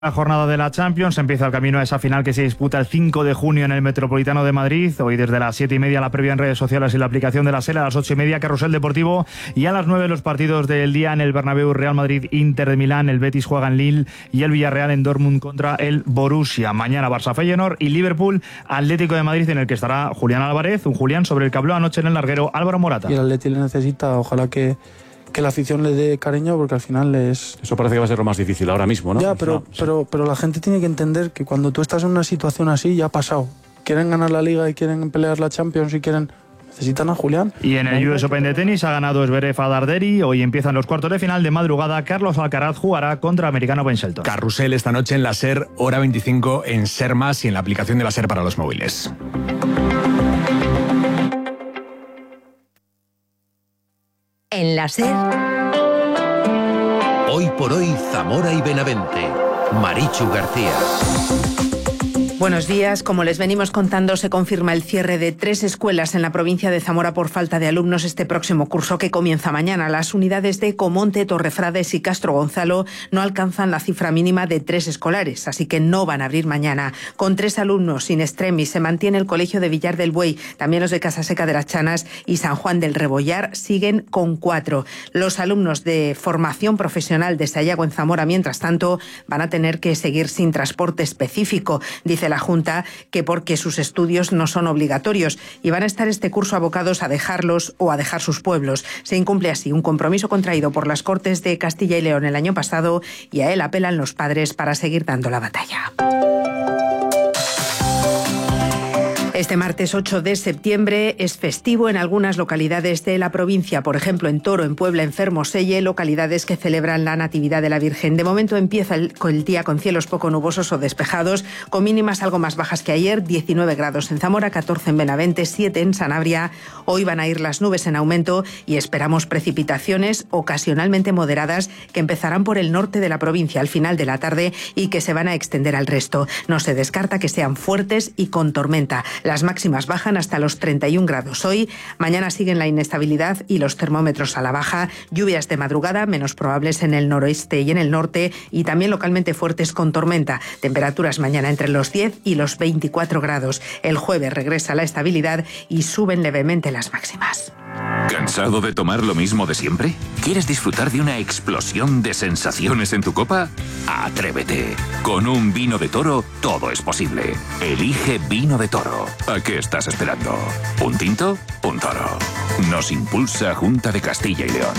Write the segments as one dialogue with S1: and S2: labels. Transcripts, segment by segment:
S1: La jornada de la Champions empieza el camino a esa final que se disputa el 5 de junio en el Metropolitano de Madrid. Hoy desde las 7:30 la previa en redes sociales y la aplicación de la SER, a las 8:30 Carrusel Deportivo y a las 9 los partidos del día en el Bernabéu. Real Madrid, Inter de Milán, el Betis juega en Lille y el Villarreal en Dortmund contra el Borussia. Mañana Barça Feyenoord y Liverpool Atlético de Madrid, en el que estará Julián Álvarez, un Julián sobre el que habló anoche en el larguero Álvaro Morata.
S2: Y el Atleti le necesita, ojalá que la afición le dé cariño, porque al final es...
S3: Eso parece que va a ser lo más difícil ahora mismo, ¿no?
S2: Ya, pero la gente tiene que entender que cuando tú estás en una situación así, ya ha pasado. Quieren ganar la Liga y quieren pelear la Champions y necesitan a Julián.
S1: Y en el US Open de tenis ha ganado Zverev a Darderi. Hoy empiezan los cuartos de final. De madrugada, Carlos Alcaraz jugará contra americano Ben Shelton.
S4: Carrusel esta noche en la SER, hora 25 en SER Más y en la aplicación de la SER para los móviles.
S5: En la SER.
S6: Hoy por hoy, Zamora y Benavente. Marichu García.
S5: Buenos días. Como les venimos contando, se confirma el cierre de 3 escuelas en la provincia de Zamora por falta de alumnos este próximo curso que comienza mañana. Las unidades de Comonte, Torrefrades y Castro Gonzalo no alcanzan la cifra mínima de 3 escolares, así que no van a abrir mañana. Con 3 alumnos in extremis se mantiene el colegio de Villar del Buey, también los de Casaseca de las Chanas y San Juan del Rebollar siguen con 4. Los alumnos de formación profesional de Sayago en Zamora, mientras tanto, van a tener que seguir sin transporte específico, dice la Junta, que porque sus estudios no son obligatorios y van a estar este curso abocados a dejarlos o a dejar sus pueblos. Se incumple así un compromiso contraído por las Cortes de Castilla y León el año pasado y a él apelan los padres para seguir dando la batalla. Este martes 8 de septiembre es festivo en algunas localidades de la provincia, por ejemplo en Toro, en Puebla, en Fermoselle, localidades que celebran la Natividad de la Virgen. De momento empieza el día con cielos poco nubosos o despejados, con mínimas algo más bajas que ayer, 19 grados en Zamora, 14 en Benavente, 7 en Sanabria. Hoy van a ir las nubes en aumento y esperamos precipitaciones ocasionalmente moderadas que empezarán por el norte de la provincia al final de la tarde y que se van a extender al resto. No se descarta que sean fuertes y con tormenta. Las máximas bajan hasta los 31 grados hoy. Mañana siguen la inestabilidad y los termómetros a la baja. Lluvias de madrugada, menos probables en el noroeste y en el norte, y también localmente fuertes con tormenta. Temperaturas mañana entre los 10 y los 24 grados. El jueves regresa la estabilidad y suben levemente las máximas.
S7: ¿Cansado de tomar lo mismo de siempre? ¿Quieres disfrutar de una explosión de sensaciones en tu copa? ¡Atrévete! Con un vino de Toro todo es posible. Elige Vino de Toro. ¿A qué estás esperando? ¿Un tinto? Un Toro. Nos impulsa Junta de Castilla y León.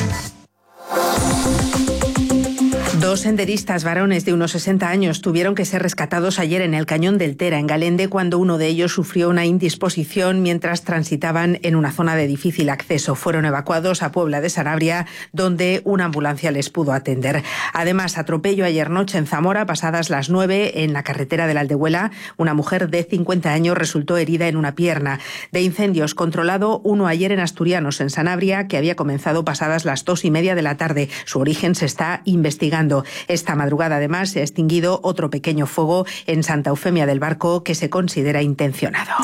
S5: 2 senderistas varones de unos 60 años tuvieron que ser rescatados ayer en el Cañón del Tera, en Galende, cuando uno de ellos sufrió una indisposición mientras transitaban en una zona de difícil acceso. Fueron evacuados a Puebla de Sanabria, donde una ambulancia les pudo atender. Además, atropello ayer noche en Zamora, pasadas las 9, en la carretera de la Aldehuela. Una mujer de 50 años resultó herida en una pierna. De incendios, controlado uno ayer en Asturianos, en Sanabria, que había comenzado pasadas las 2:30 de la tarde. Su origen se está investigando. Esta madrugada, además, se ha extinguido otro pequeño fuego en Santa Eufemia del Barco que se considera intencionado.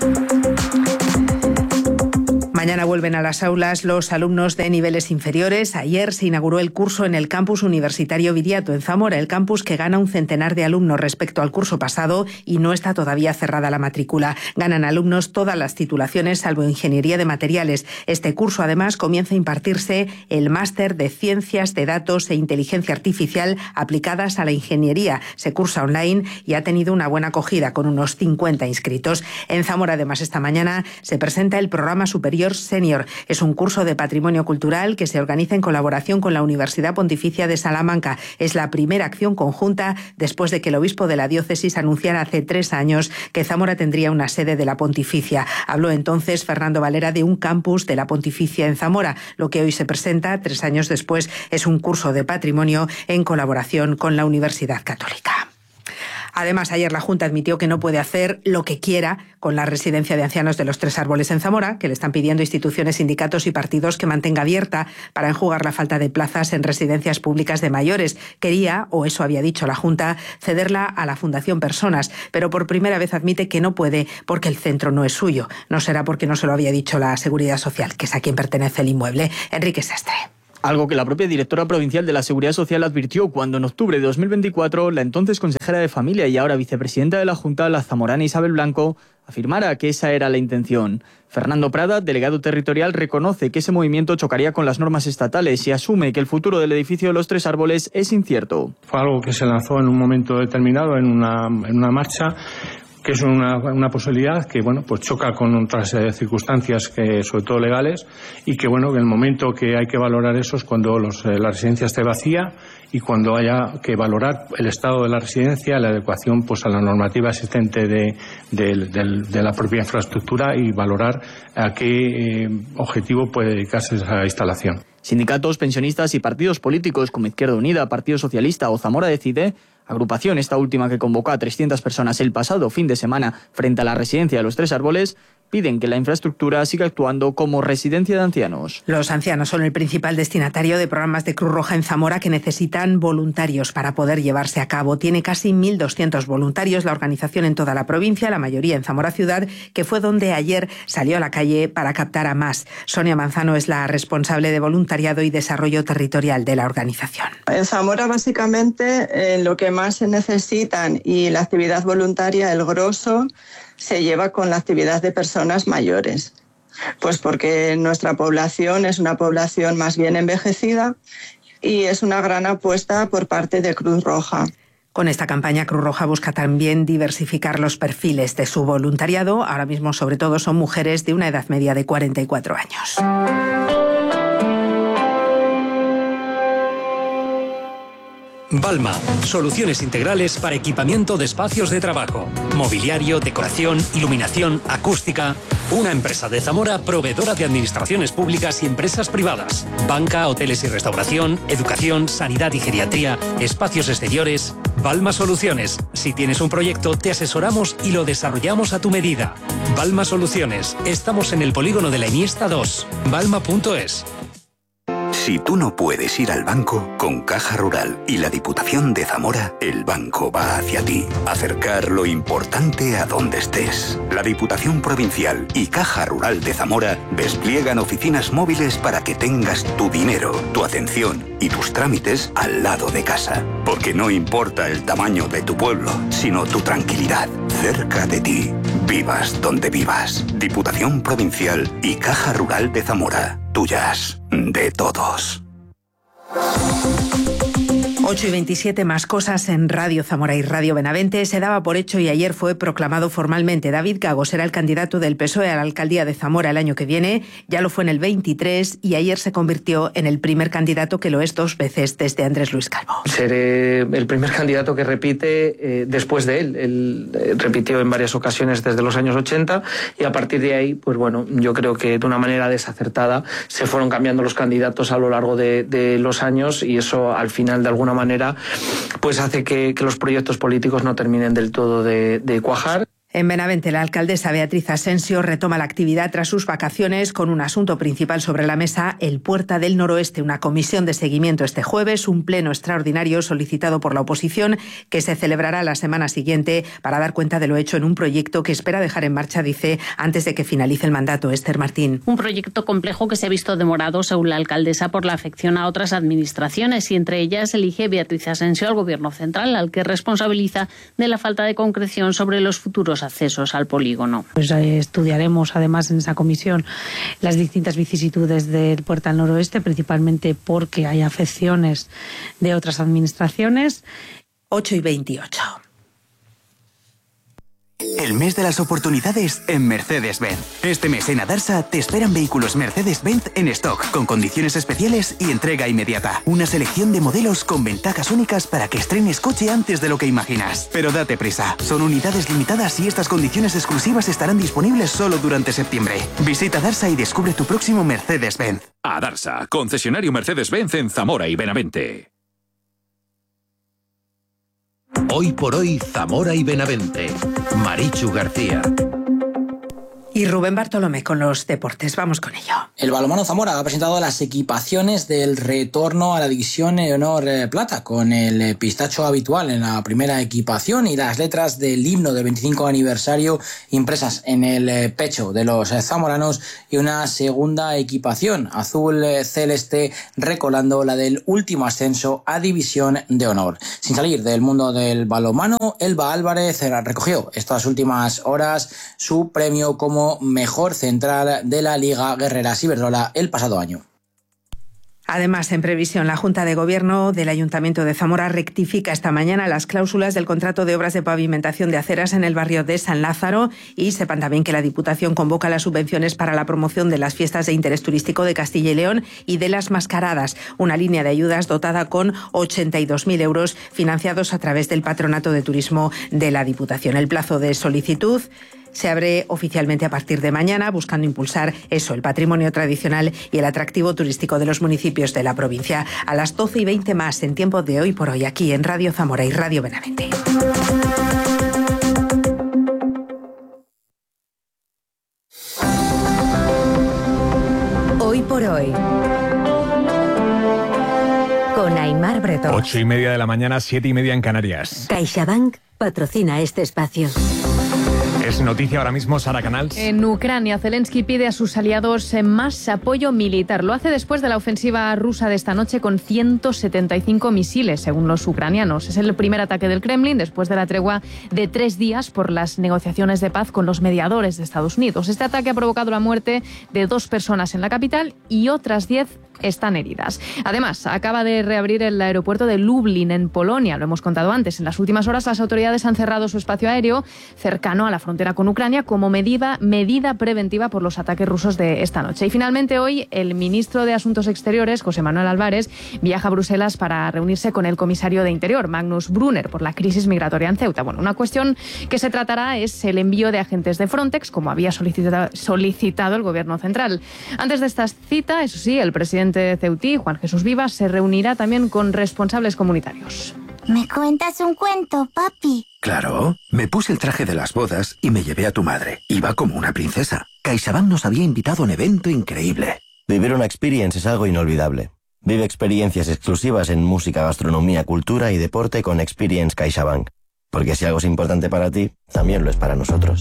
S5: Mañana vuelven a las aulas los alumnos de niveles inferiores. Ayer se inauguró el curso en el campus universitario Viriato, en Zamora, el campus que gana un centenar de alumnos respecto al curso pasado y no está todavía cerrada la matrícula. Ganan alumnos todas las titulaciones, salvo Ingeniería de Materiales. Este curso, además, comienza a impartirse el máster de Ciencias de Datos e Inteligencia Artificial aplicadas a la ingeniería. Se cursa online y ha tenido una buena acogida, con unos 50 inscritos. En Zamora, además, esta mañana se presenta el programa superior Senior. Es un curso de patrimonio cultural que se organiza en colaboración con la Universidad Pontificia de Salamanca. Es la primera acción conjunta después de que el obispo de la diócesis anunciara hace 3 años que Zamora tendría una sede de la Pontificia. Habló entonces Fernando Valera de un campus de la Pontificia en Zamora. Lo que hoy se presenta, 3 años después, es un curso de patrimonio en colaboración con la Universidad Católica. Además, ayer la Junta admitió que no puede hacer lo que quiera con la residencia de ancianos de los Tres Árboles en Zamora, que le están pidiendo instituciones, sindicatos y partidos que mantenga abierta para enjugar la falta de plazas en residencias públicas de mayores. Quería, o eso había dicho la Junta, cederla a la Fundación Personas, pero por primera vez admite que no puede porque el centro no es suyo. No será porque no se lo había dicho la Seguridad Social, que es a quien pertenece el inmueble. Enrique Sastre.
S8: Algo que la propia directora provincial de la Seguridad Social advirtió cuando en octubre de 2024 la entonces consejera de Familia y ahora vicepresidenta de la Junta, la zamorana Isabel Blanco, afirmara que esa era la intención. Fernando Prada, delegado territorial, reconoce que ese movimiento chocaría con las normas estatales y asume que el futuro del edificio de los Tres Árboles es incierto.
S9: Fue algo que se lanzó en un momento determinado, en una marcha, que es una posibilidad que pues choca con otras circunstancias, que sobre todo legales, y que que el momento que hay que valorar eso es cuando la residencia esté vacía y cuando haya que valorar el estado de la residencia, la adecuación a la normativa existente de la propia infraestructura y valorar a qué objetivo puede dedicarse esa instalación.
S8: Sindicatos, pensionistas y partidos políticos como Izquierda Unida, Partido Socialista o Zamora Decide, agrupación esta última que convocó a 300 personas el pasado fin de semana frente a la residencia de los Tres Árboles, piden que la infraestructura siga actuando como residencia de ancianos.
S5: Los ancianos son el principal destinatario de programas de Cruz Roja en Zamora que necesitan voluntarios para poder llevarse a cabo. Tiene casi 1.200 voluntarios la organización en toda la provincia, la mayoría en Zamora Ciudad, que fue donde ayer salió a la calle para captar a más. Sonia Manzano es la responsable de voluntariado y desarrollo territorial de la organización.
S10: En Zamora, básicamente, lo que más se necesitan y la actividad voluntaria, el grosso, se lleva con la actividad de personas mayores. Pues porque nuestra población es una población más bien envejecida y es una gran apuesta por parte de Cruz Roja.
S5: Con esta campaña, Cruz Roja busca también diversificar los perfiles de su voluntariado. Ahora mismo, sobre todo, son mujeres de una edad media de 44 años.
S11: Balma, soluciones integrales para equipamiento de espacios de trabajo, mobiliario, decoración, iluminación, acústica. Una empresa de Zamora proveedora de administraciones públicas y empresas privadas. Banca, hoteles y restauración, educación, sanidad y geriatría, espacios exteriores. Balma Soluciones. Si tienes un proyecto, te asesoramos y lo desarrollamos a tu medida. Balma Soluciones. Estamos en el polígono de la Iniesta 2. Balma.es.
S12: Si tú no puedes ir al banco, con Caja Rural y la Diputación de Zamora, el banco va hacia ti. Acercar lo importante a donde estés. La Diputación Provincial y Caja Rural de Zamora despliegan oficinas móviles para que tengas tu dinero, tu atención y tus trámites al lado de casa. Porque no importa el tamaño de tu pueblo, sino tu tranquilidad, cerca de ti. Vivas donde vivas. Diputación Provincial y Caja Rural de Zamora. Tuyas, de todos.
S5: 8:27, más cosas en Radio Zamora y Radio Benavente. Se daba por hecho y ayer fue proclamado formalmente. David Gago será el candidato del PSOE a la alcaldía de Zamora el año que viene. Ya lo fue en el 23 y ayer se convirtió en el primer candidato que lo es 2 veces desde Andrés Luis Calvo.
S13: Seré el primer candidato que repite después de él. Él repitió en varias ocasiones desde los años 80 y a partir de ahí, pues bueno, yo creo que de una manera desacertada se fueron cambiando los candidatos a lo largo de los años y eso al final de alguna manera pues hace que los proyectos políticos no terminen del todo de cuajar.
S5: En Benavente, la alcaldesa Beatriz Asensio retoma la actividad tras sus vacaciones con un asunto principal sobre la mesa, el Puerta del Noroeste, una comisión de seguimiento este jueves, un pleno extraordinario solicitado por la oposición que se celebrará la semana siguiente para dar cuenta de lo hecho en un proyecto que espera dejar en marcha, dice, antes de que finalice el mandato. Esther Martín.
S14: Un proyecto complejo que se ha visto demorado, según la alcaldesa, por la afección a otras administraciones y entre ellas elige Beatriz Asensio al Gobierno central, al que responsabiliza de la falta de concreción sobre los futuros accesos al polígono.
S15: Pues estudiaremos además en esa comisión las distintas vicisitudes del Puerta del Noroeste, principalmente porque hay afecciones de otras administraciones.
S5: 8:28.
S16: El mes de las oportunidades en Mercedes-Benz. Este mes en Adarsa te esperan vehículos Mercedes-Benz en stock, con condiciones especiales y entrega inmediata. Una selección de modelos con ventajas únicas para que estrenes coche antes de lo que imaginas. Pero date prisa, son unidades limitadas y estas condiciones exclusivas estarán disponibles solo durante septiembre. Visita Adarsa y descubre tu próximo Mercedes-Benz.
S7: Adarsa, concesionario Mercedes-Benz en Zamora y Benavente.
S6: Hoy por hoy, Zamora y Benavente. Marichu García.
S5: Y Rubén Bartolomé con los deportes. Vamos con ello.
S17: El balonmano Zamora ha presentado las equipaciones del retorno a la división Honor Plata, con el pistacho habitual en la primera equipación y las letras del himno del 25 aniversario impresas en el pecho de los zamoranos, y una segunda equipación azul celeste recolando la del último ascenso a división de honor. Sin salir del mundo del balonmano, Elba Álvarez recogió estas últimas horas su premio como mejor central de la Liga Guerreras Iberdrola el pasado año.
S5: Además, en previsión, la Junta de Gobierno del Ayuntamiento de Zamora rectifica esta mañana las cláusulas del contrato de obras de pavimentación de aceras en el barrio de San Lázaro, y sepan también que la Diputación convoca las subvenciones para la promoción de las fiestas de interés turístico de Castilla y León y de las mascaradas, una línea de ayudas dotada con 82.000 euros financiados a través del Patronato de Turismo de la Diputación. El plazo de solicitud se abre oficialmente a partir de mañana, buscando impulsar el patrimonio tradicional y el atractivo turístico de los municipios de la provincia. A las 12:20 más en Tiempo de Hoy por Hoy, aquí en Radio Zamora y Radio Benavente.
S18: Hoy por Hoy, con Aimar Bretón.
S4: 8:30 de la mañana, 7:30 en Canarias.
S18: CaixaBank patrocina este espacio.
S4: Es noticia ahora mismo, Sara Canals.
S19: En Ucrania, Zelensky pide a sus aliados más apoyo militar. Lo hace después de la ofensiva rusa de esta noche con 175 misiles, según los ucranianos. Es el primer ataque del Kremlin después de la tregua de 3 días por las negociaciones de paz con los mediadores de Estados Unidos. Este ataque ha provocado la muerte de 2 personas en la capital y otras 10 están heridas. Además, acaba de reabrir el aeropuerto de Lublin, en Polonia. Lo hemos contado antes. En las últimas horas, las autoridades han cerrado su espacio aéreo cercano a la frontera con Ucrania como medida preventiva por los ataques rusos de esta noche. Y finalmente, hoy, el ministro de Asuntos Exteriores, José Manuel Álvarez, viaja a Bruselas para reunirse con el comisario de Interior, Magnus Brunner, por la crisis migratoria en Ceuta. Bueno, una cuestión que se tratará es el envío de agentes de Frontex, como había solicitado el Gobierno central. Antes de esta cita, eso sí, el presidente de Ceutí, Juan Jesús Vivas, se reunirá también con responsables comunitarios.
S20: ¿Me cuentas un cuento, papi?
S21: Claro, me puse el traje de las bodas y me llevé a tu madre. Iba como una princesa. CaixaBank nos había invitado a un evento increíble.
S22: Vivir una experience es algo inolvidable. Vive experiencias exclusivas en música, gastronomía, cultura y deporte con Experience CaixaBank. Porque si algo es importante para ti, también lo es para nosotros.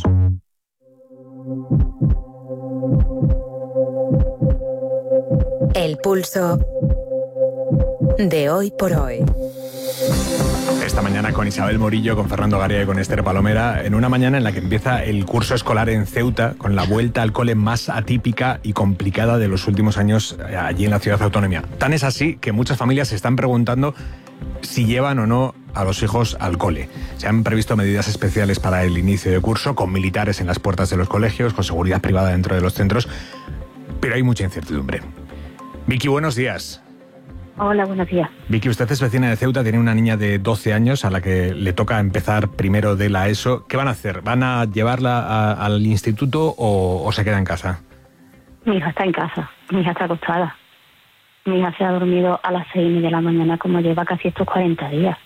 S18: El pulso de Hoy por Hoy.
S4: Esta mañana con Isabel Morillo, con Fernando Garía y con Esther Palomera, en una mañana en la que empieza el curso escolar en Ceuta, con la vuelta al cole más atípica y complicada de los últimos años allí en la ciudad autónoma. Tan es así que muchas familias se están preguntando si llevan o no a los hijos al cole. Se han previsto medidas especiales para el inicio de curso, con militares en las puertas de los colegios, con seguridad privada dentro de los centros, pero hay mucha incertidumbre. Vicky, buenos días.
S23: Hola, buenos días.
S4: Vicky, usted es vecina de Ceuta, tiene una niña de 12 años a la que le toca empezar primero de la ESO. ¿Qué van a hacer? ¿Van a llevarla al instituto o se queda en casa?
S23: Mi hija está en casa, mi hija está acostada. Mi hija se ha dormido a las 6:30 de la mañana, como lleva casi estos 40 días.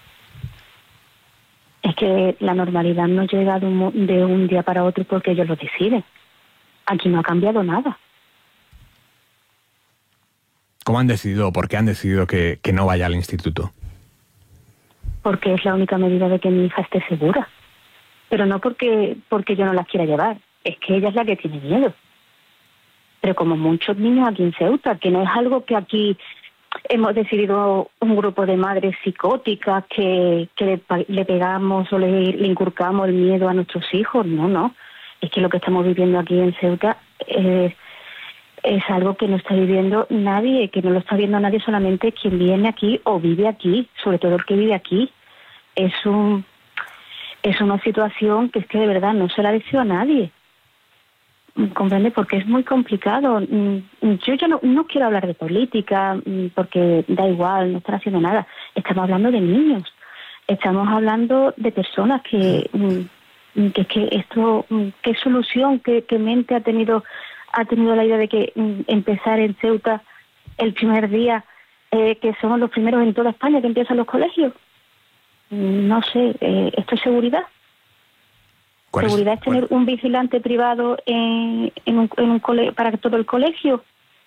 S23: Es que la normalidad no llega de un día para otro porque ellos lo deciden. Aquí no ha cambiado nada.
S4: ¿Cómo han decidido o por qué han decidido que no vaya al instituto?
S23: Porque es la única medida de que mi hija esté segura. Pero no porque yo no la quiera llevar. Es que ella es la que tiene miedo. Pero como muchos niños aquí en Ceuta, que no es algo que aquí hemos decidido un grupo de madres psicóticas que le pegamos o le inculcamos el miedo a nuestros hijos. No. Es que lo que estamos viviendo aquí en Ceuta es algo que no está viviendo nadie, que no lo está viendo nadie, solamente quien viene aquí o vive aquí, sobre todo el que vive aquí. Es una situación que es que de verdad no se la deseo a nadie. ¿Comprende? Porque es muy complicado. Yo ya no quiero hablar de política, porque da igual, no están haciendo nada. Estamos hablando de niños. Estamos hablando de personas que esto, qué solución, qué mente ha tenido la idea de que empezar en Ceuta el primer día, que somos los primeros en toda España que empiezan los colegios. No sé, ¿esto es seguridad? Seguridad es tener un vigilante privado en un colegio para todo el colegio.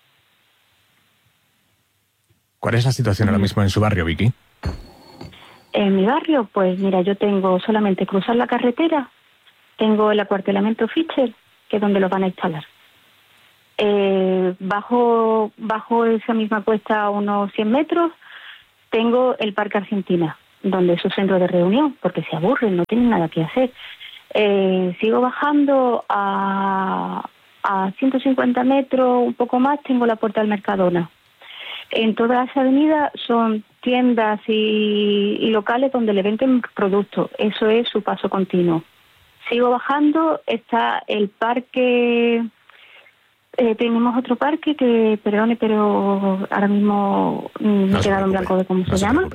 S4: ¿Cuál es la situación ahora mismo en su barrio, Vicky?
S23: En mi barrio, pues mira, yo tengo solamente cruzar la carretera, tengo el acuartelamiento Fischer, que es donde lo van a instalar. Bajo esa misma cuesta a unos 100 metros, tengo el Parque Argentina, donde es su centro de reunión, porque se aburren, no tienen nada que hacer. Sigo bajando a 150 metros, un poco más, tengo la Puerta del Mercadona. En toda esa avenida son tiendas y locales donde le venden productos. Eso es su paso continuo. Sigo bajando, está el parque... tenemos otro parque que, perdone, pero ahora mismo me he quedado en blanco de cómo se llama.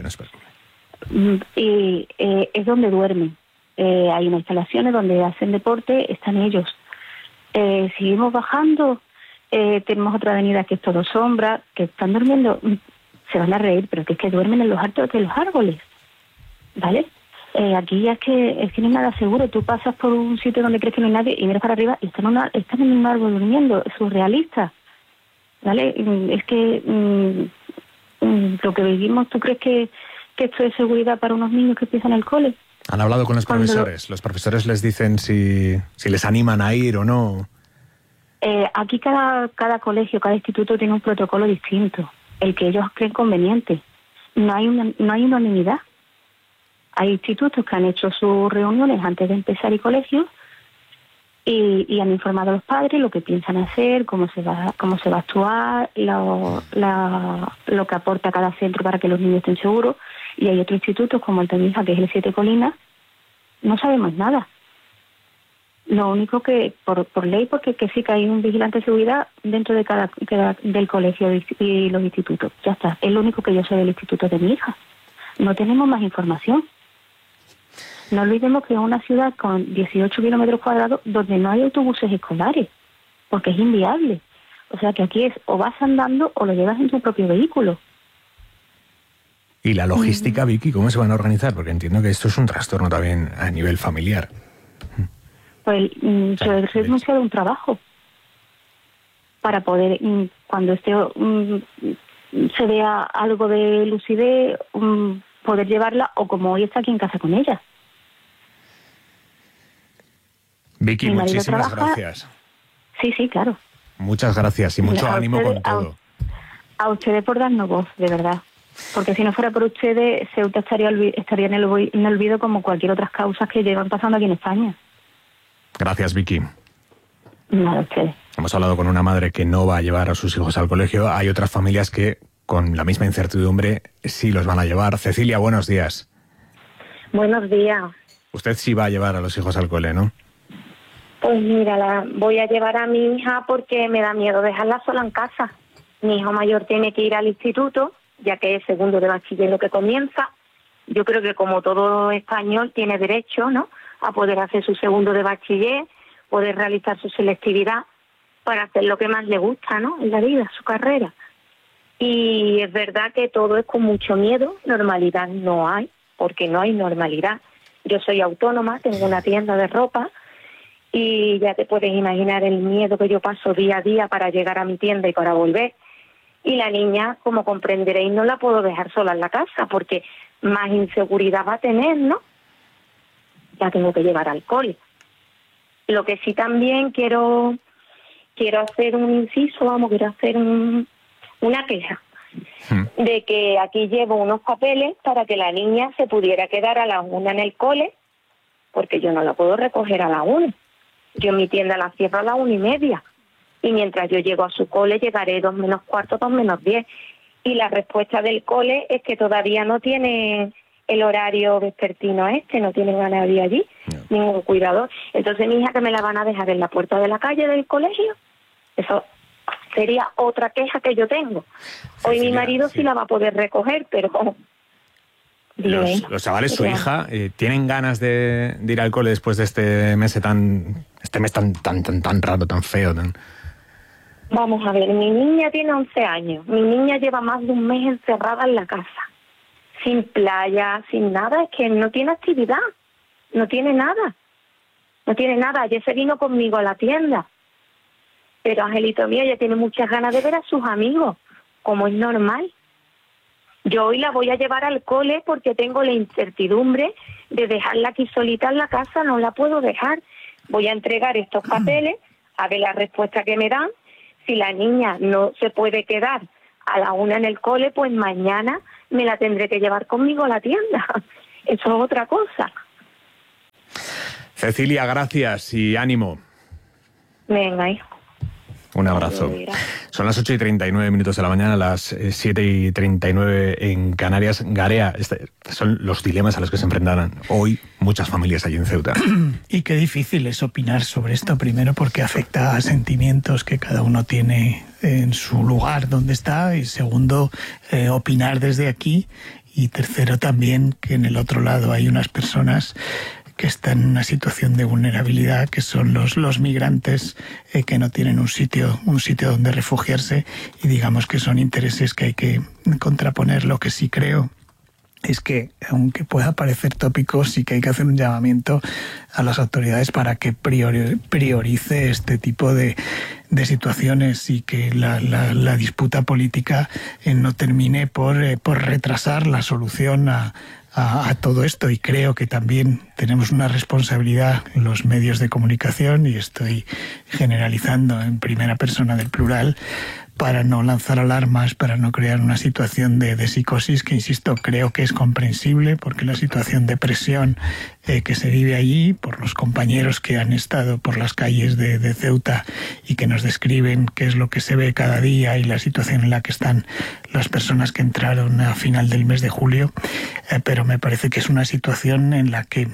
S23: Y es donde duermen. Hay unas instalaciones donde hacen deporte, están ellos. Seguimos bajando, tenemos otra avenida que es todo sombra, que están durmiendo, se van a reír, pero que es que duermen en los altos de los árboles, ¿vale? Aquí es que no hay nada seguro. Tú pasas por un sitio donde crees que no hay nadie y miras para arriba y están en un árbol durmiendo, es surrealista, ¿vale? Es que lo que vivimos, ¿tú crees que esto es seguridad para unos niños que empiezan el cole?
S4: ¿Han hablado con los profesores? ¿Los profesores les dicen si les animan a ir o no?
S23: Aquí cada colegio, cada instituto tiene un protocolo distinto, el que ellos creen conveniente. No hay unanimidad. Hay institutos que han hecho sus reuniones antes de empezar el colegio y han informado a los padres lo que piensan hacer, cómo se va a actuar, lo que aporta cada centro para que los niños estén seguros. Y hay otros institutos como el de mi hija, que es el 7 Colinas, no sabemos nada. Lo único que, por ley, porque que sí que hay un vigilante de seguridad dentro de del colegio y los institutos. Ya está, es lo único que yo sé del instituto de mi hija. No tenemos más información. No olvidemos que es una ciudad con 18 kilómetros cuadrados donde no hay autobuses escolares, porque es inviable. O sea que aquí es o vas andando o lo llevas en tu propio vehículo.
S4: ¿Y la logística, Vicky, cómo se van a organizar? Porque entiendo que esto es un trastorno también a nivel familiar.
S23: Pues yo he renunciado a un trabajo para poder, cuando se vea algo de lucidez, poder llevarla, o como hoy está aquí en casa con ella.
S4: Vicky, muchísimas gracias.
S23: Sí, claro.
S4: Muchas gracias y mucho ánimo con todo.
S23: A ustedes por darnos voz, de verdad. Porque si no fuera por ustedes, Ceuta estaría en el olvido como cualquier otras causas que llevan pasando aquí en España.
S4: Gracias, Vicky.
S23: Nada, ustedes.
S4: Hemos hablado con una madre que no va a llevar a sus hijos al colegio. Hay otras familias que, con la misma incertidumbre, sí los van a llevar. Cecilia, buenos días.
S1: Buenos días.
S4: Usted sí va a llevar a los hijos al cole, ¿no?
S1: Pues mira, voy a llevar a mi hija porque me da miedo dejarla sola en casa. Mi hijo mayor tiene que ir al instituto, ya que es segundo de bachiller lo que comienza. Yo creo que como todo español tiene derecho, ¿no?, a poder hacer su segundo de bachiller, poder realizar su selectividad para hacer lo que más le gusta, ¿no?, en la vida, su carrera. Y es verdad que todo es con mucho miedo, normalidad no hay, porque no hay normalidad. Yo soy autónoma, tengo una tienda de ropa y ya te puedes imaginar el miedo que yo paso día a día para llegar a mi tienda y para volver. Y la niña, como comprenderéis, no la puedo dejar sola en la casa porque más inseguridad va a tener, ¿no? La tengo que llevar al cole. Lo que sí también quiero hacer un inciso, quiero hacer una queja de que aquí llevo unos papeles para que la niña se pudiera quedar a las 1 en el cole, porque yo no la puedo recoger a las 1. Yo mi tienda la cierro a las 1:30 y mientras yo llego a su cole llegaré 2 menos cuarto, 2 menos 10. Y la respuesta del cole es que todavía no tiene el horario vespertino no tienen a nadie allí, ningún cuidador. Entonces mi hija, que me la van a dejar en la puerta de la calle del colegio, eso sería otra queja que yo tengo. Hoy Cecilia, mi marido sí la va a poder recoger, pero...
S4: Los chavales, su hija, ¿tienen ganas de ir al cole después de este mes tan raro, tan feo?
S1: Vamos a ver, mi niña tiene 11 años. Mi niña lleva más de un mes encerrada en la casa, sin playa, sin nada. Es que no tiene actividad, no tiene nada. no tiene nada. Ayer se vino conmigo a la tienda. Pero Angelito mío, ella tiene muchas ganas de ver a sus amigos, como es normal. Yo hoy la voy a llevar al cole porque tengo la incertidumbre de dejarla aquí solita en la casa, no la puedo dejar. Voy a entregar estos papeles, a ver la respuesta que me dan. Si la niña no se puede quedar a la 1 en el cole, pues mañana me la tendré que llevar conmigo a la tienda. Eso es otra cosa.
S4: Cecilia, gracias y ánimo.
S1: Venga, hijo.
S4: Un abrazo. Son las 8:39 de la mañana, las 7:39 en Canarias. Garea, son los dilemas a los que se enfrentarán hoy muchas familias allí en Ceuta.
S2: Y qué difícil es opinar sobre esto, primero porque afecta a sentimientos que cada uno tiene en su lugar donde está, y segundo, opinar desde aquí, y tercero también que en el otro lado hay unas personas que están en una situación de vulnerabilidad, que son los migrantes que no tienen un sitio donde refugiarse, y digamos que son intereses que hay que contraponer. Lo que sí creo es que, aunque pueda parecer tópico, sí que hay que hacer un llamamiento a las autoridades para que priorice este tipo de situaciones, y que la disputa política no termine por retrasar la solución a todo esto. Y creo que también tenemos una responsabilidad en los medios de comunicación, y estoy generalizando en primera persona del plural, para no lanzar alarmas, para no crear una situación de psicosis que, insisto, creo que es comprensible, porque la situación de presión que se vive allí, por los compañeros que han estado por las calles de Ceuta y que nos describen qué es lo que se ve cada día y la situación en la que están las personas que entraron a final del mes de julio, pero me parece que es una situación en la que,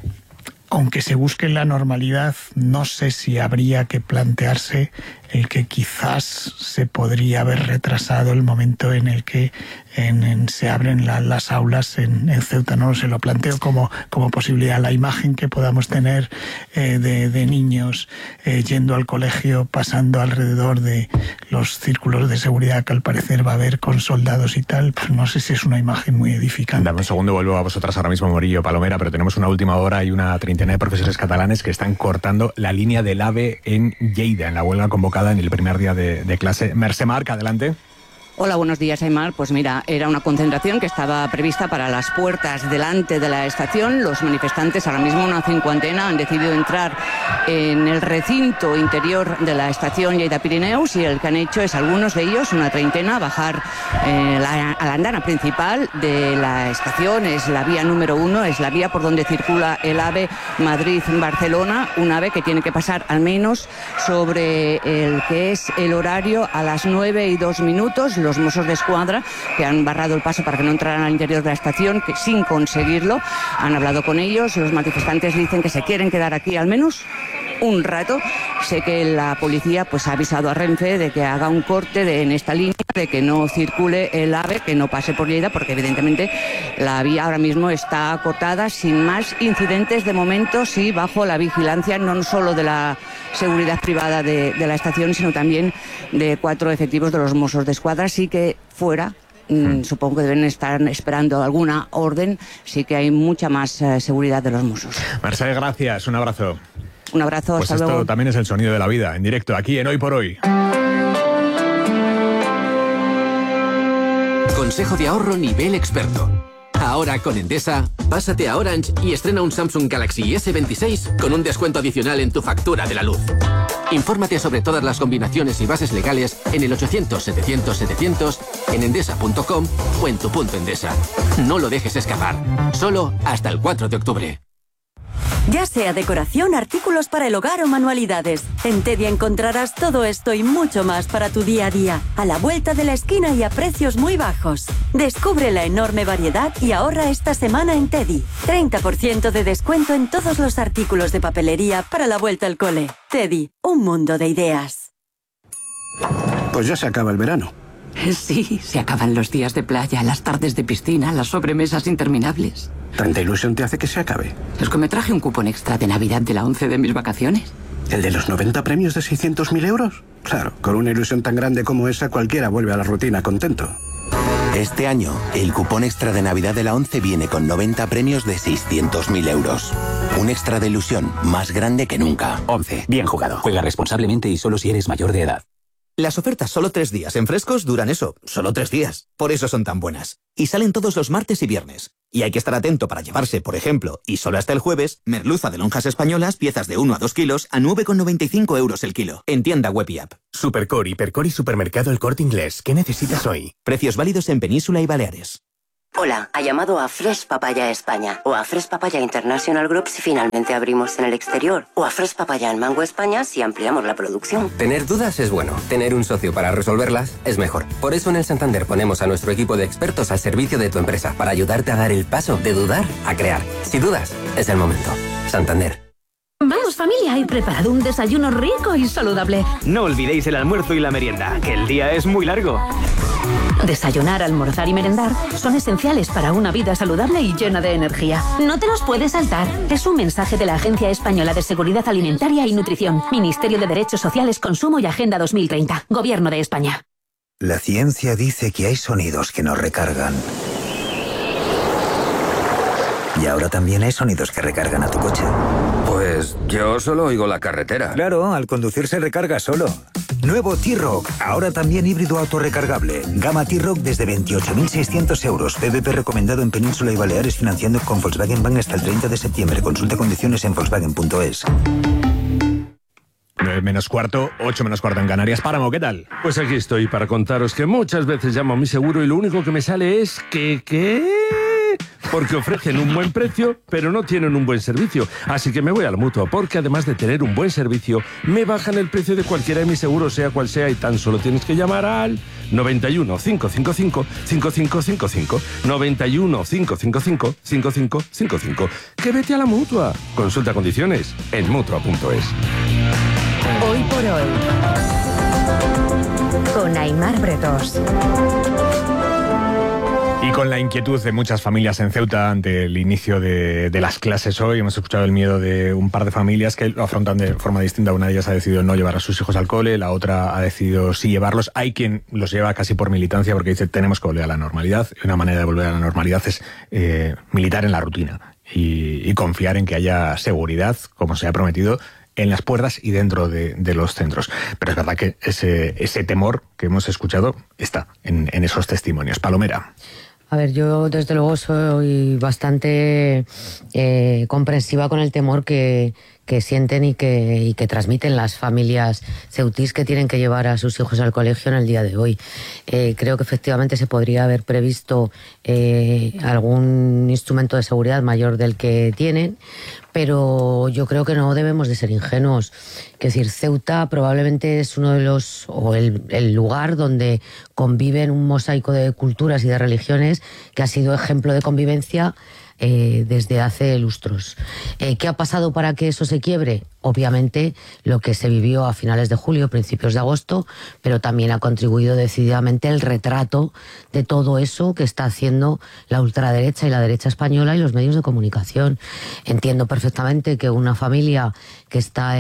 S2: aunque se busque la normalidad, no sé si habría que plantearse el que quizás se podría haber retrasado el momento en el que se abren las aulas en Ceuta. No se lo planteo como posibilidad. La imagen que podamos tener de niños yendo al colegio, pasando alrededor de los círculos de seguridad que al parecer va a haber con soldados y tal, pues no sé si es una imagen muy edificante.
S4: Dame un segundo, vuelvo a vosotras ahora mismo, Morillo, Palomera, pero tenemos una última hora y una treintena de profesores catalanes que están cortando la línea del AVE en Lleida, en la huelga convocada en el primer día de clase. Mercè Marc, adelante.
S3: Hola, buenos días, Aymar. Pues mira, era una concentración que estaba prevista para las puertas delante de la estación. Los manifestantes, ahora mismo una cincuentena, han decidido entrar en el recinto interior de la estación Lleida Pirineus, y el que han hecho es, algunos de ellos, una treintena, bajar a la andana principal de la estación. Es la vía número 1, es la vía por donde circula el AVE Madrid-Barcelona, un AVE que tiene que pasar al menos sobre el que es el horario a las 9:02. Los Mossos d'Esquadra, que han barrado el paso para que no entraran al interior de la estación, que sin conseguirlo, han hablado con ellos. Los manifestantes dicen que se quieren quedar aquí al menos un rato. Sé que la policía pues ha avisado a Renfe de que haga un corte en esta línea, de que no circule el AVE, que no pase por Lleida, porque evidentemente la vía ahora mismo está cortada, sin más incidentes de momento, sí, bajo la vigilancia no solo de la seguridad privada de la estación, sino también de 4 efectivos de los Mossos d'Esquadra. Sí que fuera, supongo que deben estar esperando alguna orden, sí que hay mucha más seguridad de los Mossos.
S4: Mercè, gracias, un abrazo.
S3: Un abrazo,
S4: pues
S3: hasta
S4: esto
S3: luego.
S4: También es el sonido de la vida, en directo, aquí en Hoy por Hoy.
S9: Consejo de ahorro nivel experto. Ahora con Endesa, pásate a Orange y estrena un Samsung Galaxy S26 con un descuento adicional en tu factura de la luz. Infórmate sobre todas las combinaciones y bases legales en el 800-700-700, en endesa.com o en tu punto Endesa. No lo dejes escapar. Solo hasta el 4 de octubre.
S24: Ya sea decoración, artículos para el hogar o manualidades, en Teddy encontrarás todo esto y mucho más para tu día a día, a la vuelta de la esquina y a precios muy bajos. Descubre la enorme variedad y ahorra esta semana en Teddy. 30% de descuento en todos los artículos de papelería para la vuelta al cole. Teddy, un mundo de ideas.
S25: Pues ya se acaba el verano.
S26: Sí, se acaban los días de playa, las tardes de piscina, las sobremesas interminables.
S25: ¿Tanta ilusión te hace que se acabe?
S26: Es que me traje un cupón extra de Navidad de la 11 de mis vacaciones.
S25: ¿El de los 90 premios de 600.000 euros? Claro, con una ilusión tan grande como esa, cualquiera vuelve a la rutina contento.
S21: Este año, el cupón extra de Navidad de la ONCE viene con 90 premios de 600.000 euros. Un extra de ilusión más grande que nunca.
S8: ONCE, bien jugado. Juega responsablemente y solo si eres mayor de edad.
S10: Las ofertas solo 3 días en Frescos duran eso, solo 3 días. Por eso son tan buenas. Y salen todos los martes y viernes. Y hay que estar atento para llevarse, por ejemplo, y solo hasta el jueves, merluza de lonjas españolas, piezas de 1 a 2 kilos, a 9,95 euros el kilo. En tienda web y app.
S11: Supercore, Hipercore y Supermercado El Corte Inglés. ¿Qué necesitas hoy?
S10: Precios válidos en Península y Baleares.
S12: Hola, ha llamado a Fresh Papaya España o a Fresh Papaya International Group si finalmente abrimos en el exterior o a Fresh Papaya en Mango España si ampliamos la producción.
S13: Tener dudas es bueno, tener un socio para resolverlas es mejor. Por eso en el Santander ponemos a nuestro equipo de expertos al servicio de tu empresa para ayudarte a dar el paso de dudar a crear. Si dudas, es el momento. Santander.
S14: Vamos familia, he preparado un desayuno rico y saludable.
S27: No olvidéis el almuerzo y la merienda, que el día es muy largo.
S14: Desayunar, almorzar y merendar son esenciales para una vida saludable y llena de energía. No te los puedes saltar. Es un mensaje de la Agencia Española de Seguridad Alimentaria y Nutrición, Ministerio de Derechos Sociales, Consumo y Agenda 2030, Gobierno de España.
S28: La ciencia dice que hay sonidos que nos recargan. Y ahora también hay sonidos que recargan a tu coche.
S29: Pues yo solo oigo la carretera.
S28: Claro, al conducir se recarga solo. Nuevo T-Roc, ahora también híbrido autorrecargable. Gama T-Roc desde 28.600 euros. PVP recomendado en Península y Baleares, financiando con Volkswagen Bank hasta el 30 de septiembre. Consulta condiciones en Volkswagen.es.
S4: 9 menos cuarto, 8 menos cuarto en Canarias. Páramo, ¿qué tal?
S30: Pues aquí estoy para contaros que muchas veces llamo a mi seguro y lo único que me sale es porque ofrecen un buen precio, pero no tienen un buen servicio. Así que me voy a la Mutua, porque además de tener un buen servicio, me bajan el precio de cualquiera de mis seguros, sea cual sea, y tan solo tienes que llamar al 91 555 5555. 91 555 5555. Que vete a la Mutua. Consulta condiciones en Mutua.es.
S18: Hoy por hoy, con Aimar Bretos.
S4: Y con la inquietud de muchas familias en Ceuta ante el inicio de las clases hoy, hemos escuchado el miedo de un par de familias que lo afrontan de forma distinta. Una de ellas ha decidido no llevar a sus hijos al cole, la otra ha decidido sí llevarlos. Hay quien los lleva casi por militancia porque dice tenemos que volver a la normalidad. Y una manera de volver a la normalidad es militar en la rutina y confiar en que haya seguridad, como se ha prometido, en las puertas y dentro de los centros. Pero es verdad que ese temor que hemos escuchado está en esos testimonios. Palomera.
S31: A ver, yo desde luego soy bastante comprensiva con el temor que sienten y que transmiten las familias ceutís que tienen que llevar a sus hijos al colegio en el día de hoy. Creo que efectivamente se podría haber previsto algún instrumento de seguridad mayor del que tienen, pero yo creo que no debemos de ser ingenuos. Es decir, Ceuta probablemente es uno de los, o el lugar donde conviven un mosaico de culturas y de religiones que ha sido ejemplo de convivencia desde hace lustros. ¿Qué ha pasado para que eso se quiebre? Obviamente lo que se vivió a finales de julio, principios de agosto, pero también ha contribuido decididamente el retrato de todo eso que está haciendo la ultraderecha y la derecha española y los medios de comunicación. Entiendo perfectamente que una familia que está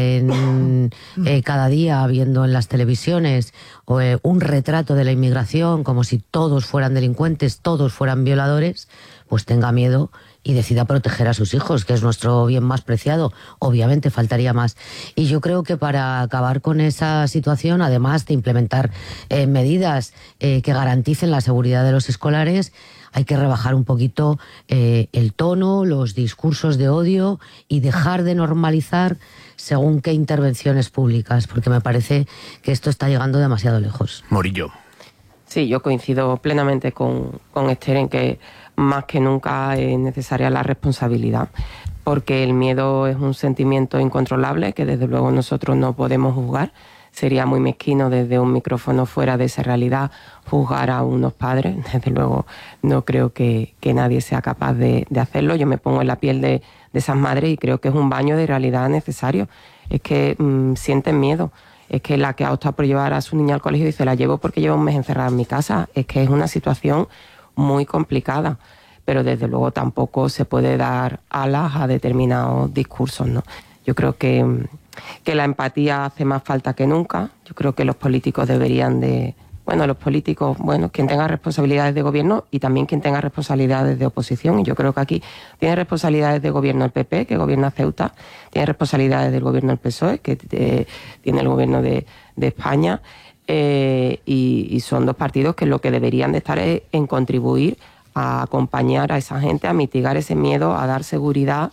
S31: cada día viendo en las televisiones un retrato de la inmigración como si todos fueran delincuentes, todos fueran violadores, pues tenga miedo y decida proteger a sus hijos, que es nuestro bien más preciado. Obviamente faltaría más. Y yo creo que para acabar con esa situación, además de implementar medidas que garanticen la seguridad de los escolares, hay que rebajar un poquito el tono, los discursos de odio y dejar de normalizar según qué intervenciones públicas, porque me parece que esto está llegando demasiado lejos.
S4: Morillo.
S32: Sí, yo coincido plenamente con Esther en que más que nunca es necesaria la responsabilidad, porque el miedo es un sentimiento incontrolable que desde luego nosotros no podemos juzgar. Sería muy mezquino desde un micrófono fuera de esa realidad juzgar a unos padres. Desde luego no creo que nadie sea capaz de hacerlo. Yo me pongo en la piel de esas madres y creo que es un baño de realidad necesario. Es que sienten miedo. Es que la que ha optado por llevar a su niña al colegio dice, la llevo porque lleva un mes encerrada en mi casa. Es que es una situación muy complicada, pero desde luego tampoco se puede dar alas a determinados discursos, ¿no? Yo creo que la empatía hace más falta que nunca. Yo creo que los políticos deberían de bueno, los políticos, bueno, quien tenga responsabilidades de gobierno y también quien tenga responsabilidades de oposición. Y yo creo que aquí tiene responsabilidades de gobierno el PP, que gobierna Ceuta, tiene responsabilidades del gobierno el PSOE, que tiene el gobierno de España, y son dos partidos que lo que deberían de estar es en contribuir a acompañar a esa gente, a mitigar ese miedo, a dar seguridad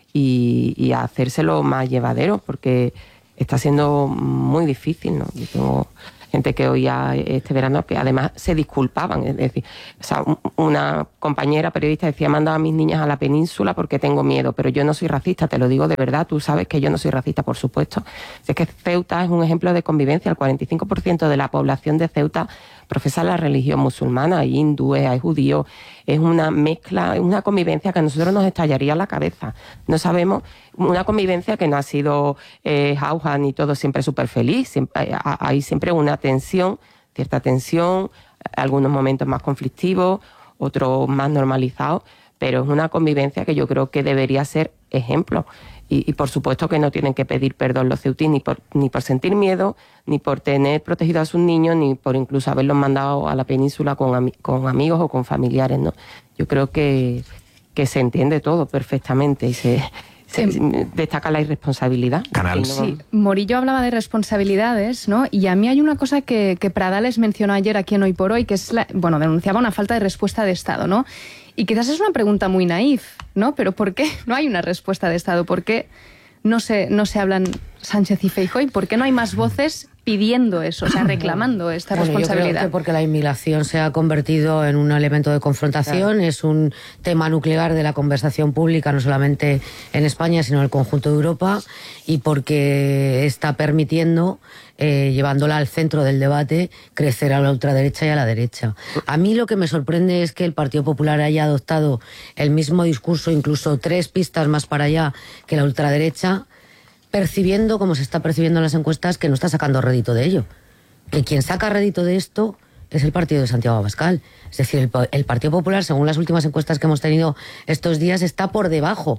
S32: y a hacérselo más llevadero, porque está siendo muy difícil, ¿no? Yo tengo gente que oía este verano que además se disculpaban, es decir, o sea, una compañera periodista decía: manda a mis niñas a la península porque tengo miedo, pero yo no soy racista, te lo digo de verdad, tú sabes que yo no soy racista, por supuesto. Es que Ceuta es un ejemplo de convivencia, el 45% de la población de Ceuta profesa la religión musulmana, hay hindúes, hay judíos, es una mezcla, es una convivencia que a nosotros nos estallaría la cabeza. No sabemos, una convivencia que no ha sido jauja ni todo siempre súper feliz, hay siempre una tensión, cierta tensión, algunos momentos más conflictivos, otros más normalizados, pero es una convivencia que yo creo que debería ser ejemplo. Y por supuesto que no tienen que pedir perdón los ceutí ni por sentir miedo, ni por tener protegido a sus niños, ni por incluso haberlos mandado a la península con amigos o con familiares, ¿no? Yo creo que se entiende todo perfectamente y se destaca la irresponsabilidad.
S1: Sí, Morillo hablaba de responsabilidades, ¿no? Y a mí hay una cosa que Pradales mencionó ayer aquí en Hoy por Hoy, que es, denunciaba una falta de respuesta de Estado, ¿no? Y quizás es una pregunta muy naif, ¿no? Pero ¿por qué no hay una respuesta de Estado? ¿Por qué no se hablan Sánchez y Feijóo? ¿Y por qué no hay más voces pidiendo eso, o sea, reclamando esta responsabilidad?
S31: Yo creo que porque la inmigración se ha convertido en un elemento de confrontación, es un tema nuclear de la conversación pública, no solamente en España, sino en el conjunto de Europa, y porque está permitiendo, llevándola al centro del debate, crecer a la ultraderecha y a la derecha. A mí lo que me sorprende es que el Partido Popular haya adoptado el mismo discurso, incluso 3 pistas más para allá que la ultraderecha, percibiendo, como se está percibiendo en las encuestas, que no está sacando rédito de ello. Que quien saca rédito de esto es el partido de Santiago Abascal. Es decir, el Partido Popular, según las últimas encuestas que hemos tenido estos días, está por debajo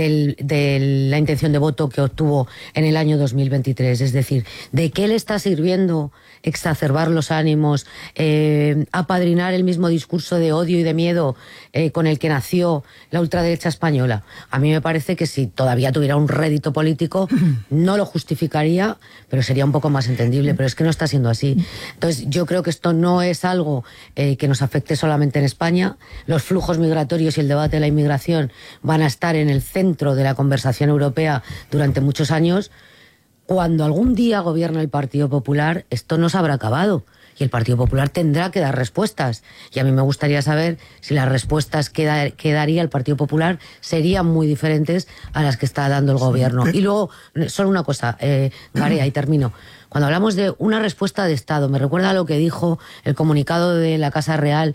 S31: de la intención de voto que obtuvo en el año 2023. Es decir, ¿de qué le está sirviendo exacerbar los ánimos, apadrinar el mismo discurso de odio y de miedo con el que nació la ultraderecha española? A mí me parece que si todavía tuviera un rédito político no lo justificaría, pero sería un poco más entendible, pero es que no está siendo así. Entonces yo creo que esto no es algo que nos afecte solamente en España. Los flujos migratorios y el debate de la inmigración van a estar en el centro de la conversación europea durante muchos años. Cuando algún día gobierne el Partido Popular, esto no se habrá acabado y el Partido Popular tendrá que dar respuestas. Y a mí me gustaría saber si las respuestas que daría el Partido Popular serían muy diferentes a las que está dando el gobierno. Y luego, solo una cosa, Garea, y termino. Cuando hablamos de una respuesta de Estado, me recuerda a lo que dijo el comunicado de la Casa Real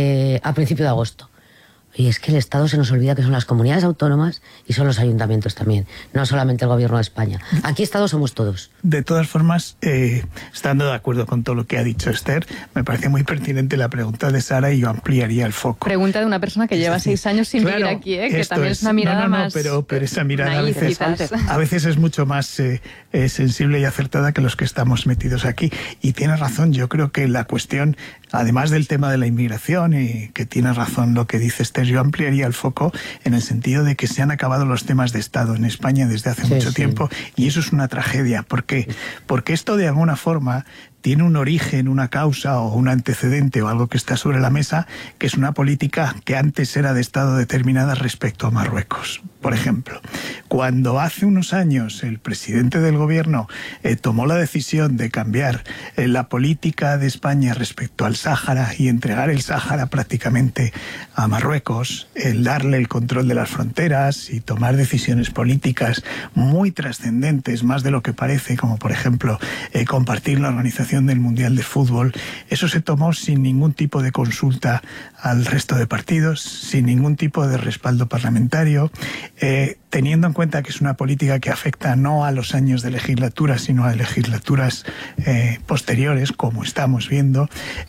S31: a principio de agosto. Y es que el Estado se nos olvida que son las comunidades autónomas y son los ayuntamientos también, no solamente el gobierno de España. Aquí Estado somos todos.
S2: De todas formas, estando de acuerdo con todo lo que ha dicho Esther, me parece muy pertinente la pregunta de Sara y yo ampliaría el foco.
S1: Pregunta de una persona que lleva 6 años sin vivir aquí, que también es una mirada más...
S2: Pero esa mirada
S1: naif,
S2: a veces es mucho más sensible y acertada que los que estamos metidos aquí. Y tiene razón, yo creo que la cuestión, además del tema de la inmigración, y que tiene razón lo que dice Esther, yo ampliaría el foco en el sentido de que se han acabado los temas de Estado en España desde hace mucho tiempo, y eso es una tragedia. ¿Por qué? Porque esto de alguna forma tiene un origen, una causa o un antecedente o algo que está sobre la mesa, que es una política que antes era de Estado determinada respecto a Marruecos. Por ejemplo, cuando hace unos años el presidente del gobierno tomó la decisión de cambiar la política de España respecto al Sáhara y entregar el Sáhara prácticamente a Marruecos, el darle el control de las fronteras y tomar decisiones políticas muy trascendentes, más de lo que parece, como por ejemplo compartir la organización del Mundial de Fútbol, eso se tomó sin ningún tipo de consulta al resto de partidos, sin ningún tipo de respaldo parlamentario, teniendo en cuenta que es una política que afecta no a los años de legislatura, sino a legislaturas posteriores, como estamos viendo.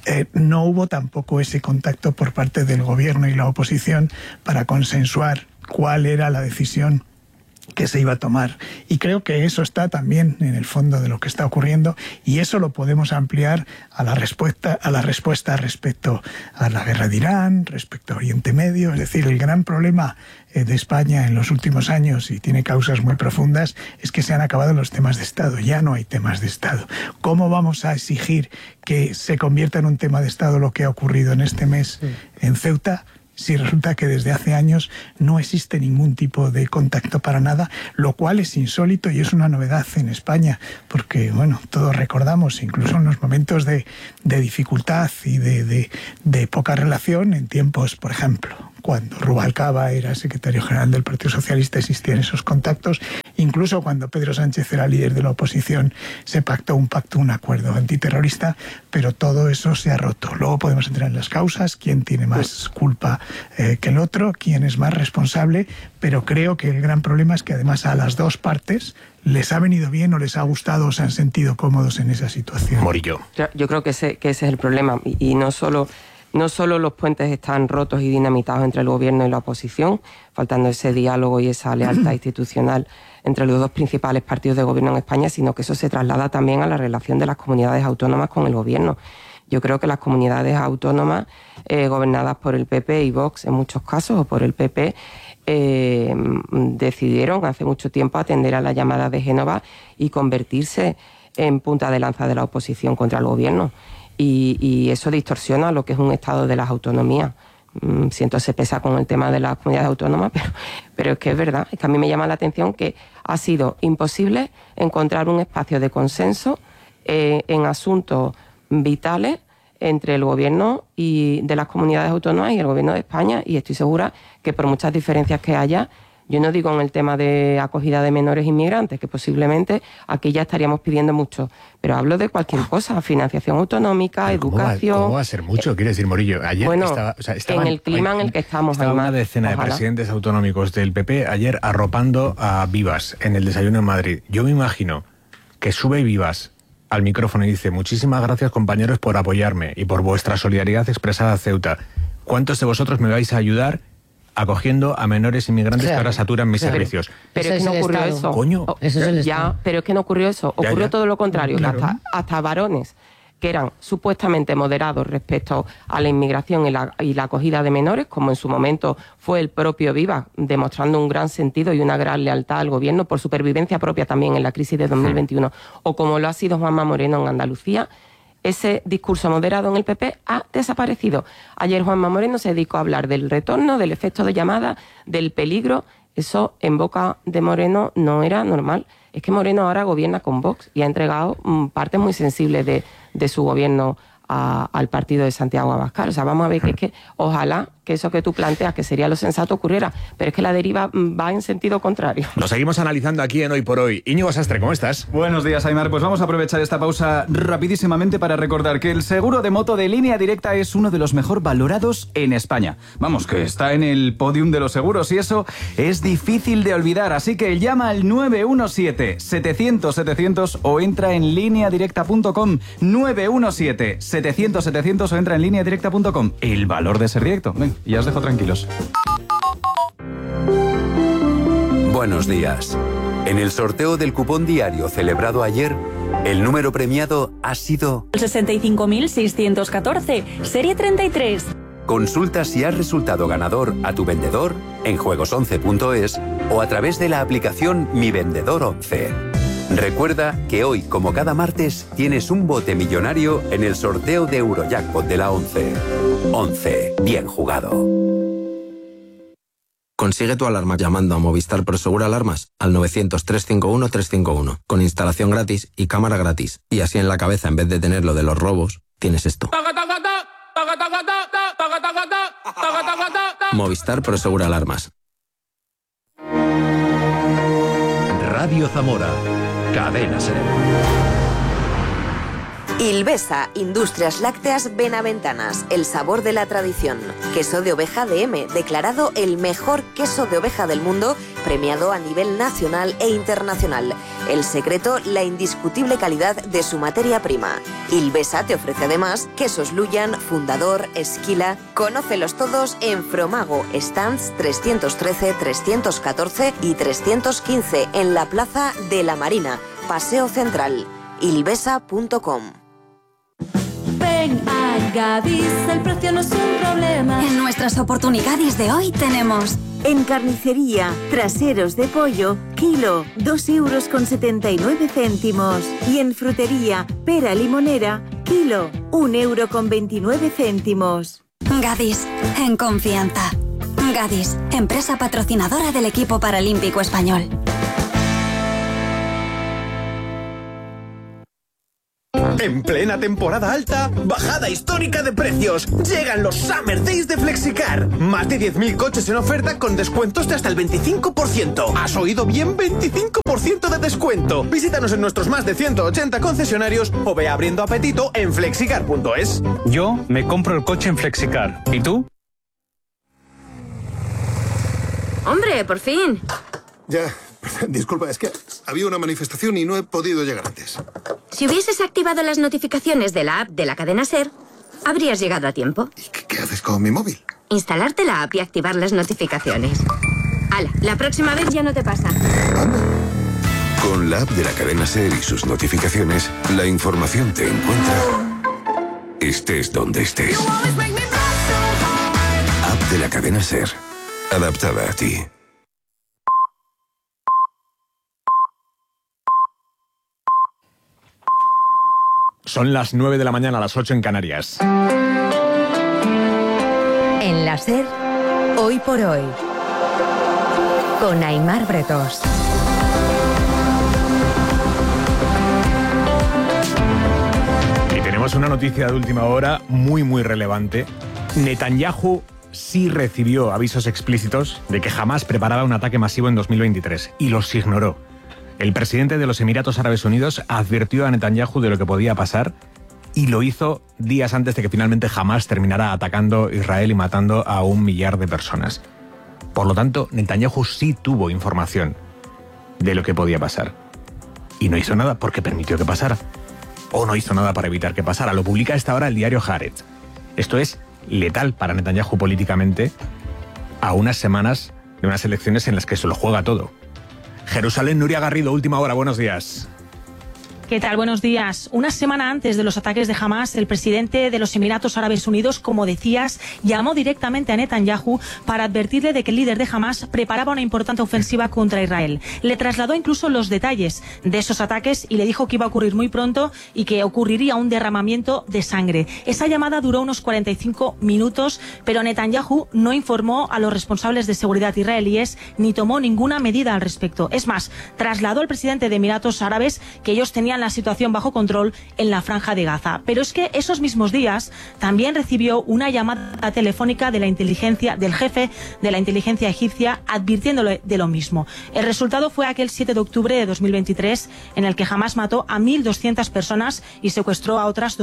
S2: No hubo tampoco ese contacto por parte del gobierno y la oposición para consensuar cuál era la decisión que se iba a tomar. Y creo que eso está también en el fondo de lo que está ocurriendo, y eso lo podemos ampliar a la respuesta respecto a la guerra de Irán, respecto a Oriente Medio. Es decir, el gran problema de España en los últimos años, y tiene causas muy profundas, es que se han acabado los temas de Estado. Ya no hay temas de Estado. ¿Cómo vamos a exigir que se convierta en un tema de Estado lo que ha ocurrido en este mes en Ceuta, si resulta que desde hace años no existe ningún tipo de contacto para nada, lo cual es insólito y es una novedad en España, porque, bueno, todos recordamos, incluso en los momentos de dificultad y de poca relación, en tiempos, por ejemplo, cuando Rubalcaba era secretario general del Partido Socialista, existían esos contactos. Incluso cuando Pedro Sánchez era líder de la oposición, se pactó un acuerdo antiterrorista, pero todo eso se ha roto. Luego podemos entrar en las causas, quién tiene más culpa que el otro, quién es más responsable, pero creo que el gran problema es que además a las dos partes les ha venido bien o les ha gustado o se han sentido cómodos en esa situación.
S4: Morillo.
S32: Yo creo que ese es el problema, y no solo los puentes están rotos y dinamitados entre el gobierno y la oposición, faltando ese diálogo y esa lealtad institucional entre los dos principales partidos de gobierno en España, sino que eso se traslada también a la relación de las comunidades autónomas con el gobierno. Yo creo que las comunidades autónomas gobernadas por el PP y Vox en muchos casos, o por el PP, decidieron hace mucho tiempo atender a la llamada de Génova y convertirse en punta de lanza de la oposición contra el gobierno. Y eso distorsiona lo que es un estado de las autonomías. Siento se pesa con el tema de las comunidades autónomas, pero es que es verdad. Es que a mí me llama la atención que ha sido imposible encontrar un espacio de consenso en asuntos vitales entre el gobierno y de las comunidades autónomas y el gobierno de España, y estoy segura que por muchas diferencias que haya, yo no digo en el tema de acogida de menores inmigrantes, que posiblemente aquí ya estaríamos pidiendo mucho, pero hablo de cualquier cosa, financiación autonómica, educación...
S4: ¿Cómo va a ser mucho? Quiere decir, Morillo, ayer
S32: en el clima en el que estamos...
S4: Estaba una decena de presidentes autonómicos del PP ayer arropando a Vivas en el desayuno en Madrid. Yo me imagino que sube Vivas al micrófono y dice: muchísimas gracias, compañeros, por apoyarme y por vuestra solidaridad expresada a Ceuta. ¿Cuántos de vosotros me vais a ayudar acogiendo a menores inmigrantes que ahora saturan mis servicios?
S32: Pero es que no ocurrió eso.
S4: Coño.
S32: Eso es el Estado. Pero es que no ocurrió eso. Ocurrió todo lo contrario. Claro. Hasta varones que eran supuestamente moderados respecto a la inmigración y la acogida de menores, como en su momento fue el propio Vivas, demostrando un gran sentido y una gran lealtad al gobierno por supervivencia propia también en la crisis de 2021, o como lo ha sido Juanma Moreno en Andalucía. Ese discurso moderado en el PP ha desaparecido. Ayer Juanma Moreno se dedicó a hablar del retorno, del efecto de llamada, del peligro. Eso en boca de Moreno no era normal. Es que Moreno ahora gobierna con Vox y ha entregado partes muy sensibles de su gobierno al partido de Santiago Abascal. O sea, vamos a ver que es que ojalá que eso que tú planteas, que sería lo sensato, ocurriera, pero es que la deriva va en sentido contrario.
S4: Lo seguimos analizando aquí en Hoy por Hoy. Íñigo Sastre, ¿cómo estás?
S3: Buenos días, Aimar. Pues vamos a aprovechar esta pausa rapidísimamente para recordar que el seguro de moto de Línea Directa es uno de los mejor valorados en España. Vamos, que está en el podium de los seguros y eso es difícil de olvidar. Así que llama al 917-700-700 o entra en lineadirecta.com. 917-700-700 o entra en lineadirecta.com. El valor de ser directo. Ven, ya os dejo tranquilos.
S21: Buenos días. En el sorteo del cupón diario celebrado ayer, el número premiado ha sido
S14: 65.614, serie 33.
S21: Consulta si has resultado ganador a tu vendedor en juegos11.es o a través de la aplicación Mi Vendedor 11. Recuerda que hoy, como cada martes, tienes un bote millonario en el sorteo de Eurojackpot de la 11. 11. Bien jugado.
S5: Consigue tu alarma llamando a Movistar Prosegur Alarmas al 900-351-351, con instalación gratis y cámara gratis. Y así en la cabeza, en vez de tener lo de los robos, tienes esto. Movistar Prosegur Alarmas.
S6: Radio Zamora. Cadena Ser. Ilvesa, Industrias Lácteas Benaventanas, el sabor de la tradición. Queso de oveja DM, declarado el mejor queso de oveja del mundo, premiado a nivel nacional e internacional. El secreto, la indiscutible calidad de su materia prima. Ilvesa te ofrece además quesos Luyan, Fundador, Esquila. Conócelos todos en Fromago, stands 313, 314 y 315 en la Plaza de la Marina, Paseo Central. Ilvesa.com.
S7: Ven a Gadis, el precio no es un problema.
S9: En nuestras oportunidades de hoy tenemos...
S7: En carnicería, traseros de pollo, kilo, 2,79 €. Y en frutería, pera limonera, kilo, 1,29 €.
S9: Gadis, en confianza. Gadis, empresa patrocinadora del equipo paralímpico español.
S15: En plena temporada alta, bajada histórica de precios. Llegan los Summer Days de Flexicar. Más de 10.000 coches en oferta con descuentos de hasta el 25%. ¿Has oído bien? 25% de descuento. Visítanos en nuestros más de 180 concesionarios o ve abriendo apetito en flexicar.es.
S16: Yo me compro el coche en Flexicar. ¿Y tú?
S17: ¡Hombre, por fin!
S19: Ya, disculpa, es que había una manifestación y no he podido llegar antes.
S17: Si hubieses activado las notificaciones de la app de la cadena SER, habrías llegado a tiempo.
S19: ¿Y qué haces con mi móvil?
S17: Instalarte la app y activar las notificaciones. ¡Hala! La próxima vez ya no te pasa.
S20: Con la app de la cadena SER y sus notificaciones, la información te encuentra estés donde estés. App de la cadena SER. Adaptada a ti.
S4: Son las 9 de la mañana, las 8 en Canarias.
S18: En la SER, Hoy por Hoy, con Aimar Bretos.
S4: Y tenemos una noticia de última hora muy, muy relevante. Netanyahu sí recibió avisos explícitos de que Hamás preparaba un ataque masivo en 2023 y los ignoró. El presidente de los Emiratos Árabes Unidos advirtió a Netanyahu de lo que podía pasar y lo hizo días antes de que finalmente Hamás terminara atacando Israel y matando a 1 millar de personas. Por lo tanto, Netanyahu sí tuvo información de lo que podía pasar. Y no hizo nada porque permitió que pasara. O no hizo nada para evitar que pasara. Lo publica a esta hora el diario Haaretz. Esto es letal para Netanyahu políticamente a unas semanas de unas elecciones en las que se lo juega todo. Jerusalén, Nuria Garrido, última hora, buenos días.
S22: ¿Qué tal? Buenos días. Una semana antes de los ataques de Hamás, el presidente de los Emiratos Árabes Unidos, como decías, llamó directamente a Netanyahu para advertirle de que el líder de Hamás preparaba una importante ofensiva contra Israel. Le trasladó incluso los detalles de esos ataques y le dijo que iba a ocurrir muy pronto y que ocurriría un derramamiento de sangre. Esa llamada duró unos 45 minutos, pero Netanyahu no informó a los responsables de seguridad israelíes ni tomó ninguna medida al respecto. Es más, trasladó al presidente de Emiratos Árabes que ellos tenían la situación bajo control en la Franja de Gaza. Pero es que esos mismos días también recibió una llamada telefónica de la inteligencia, del jefe de la inteligencia egipcia, advirtiéndole de lo mismo. El resultado fue aquel 7 de octubre de 2023, en el que Hamás mató a 1.200 personas y secuestró a otras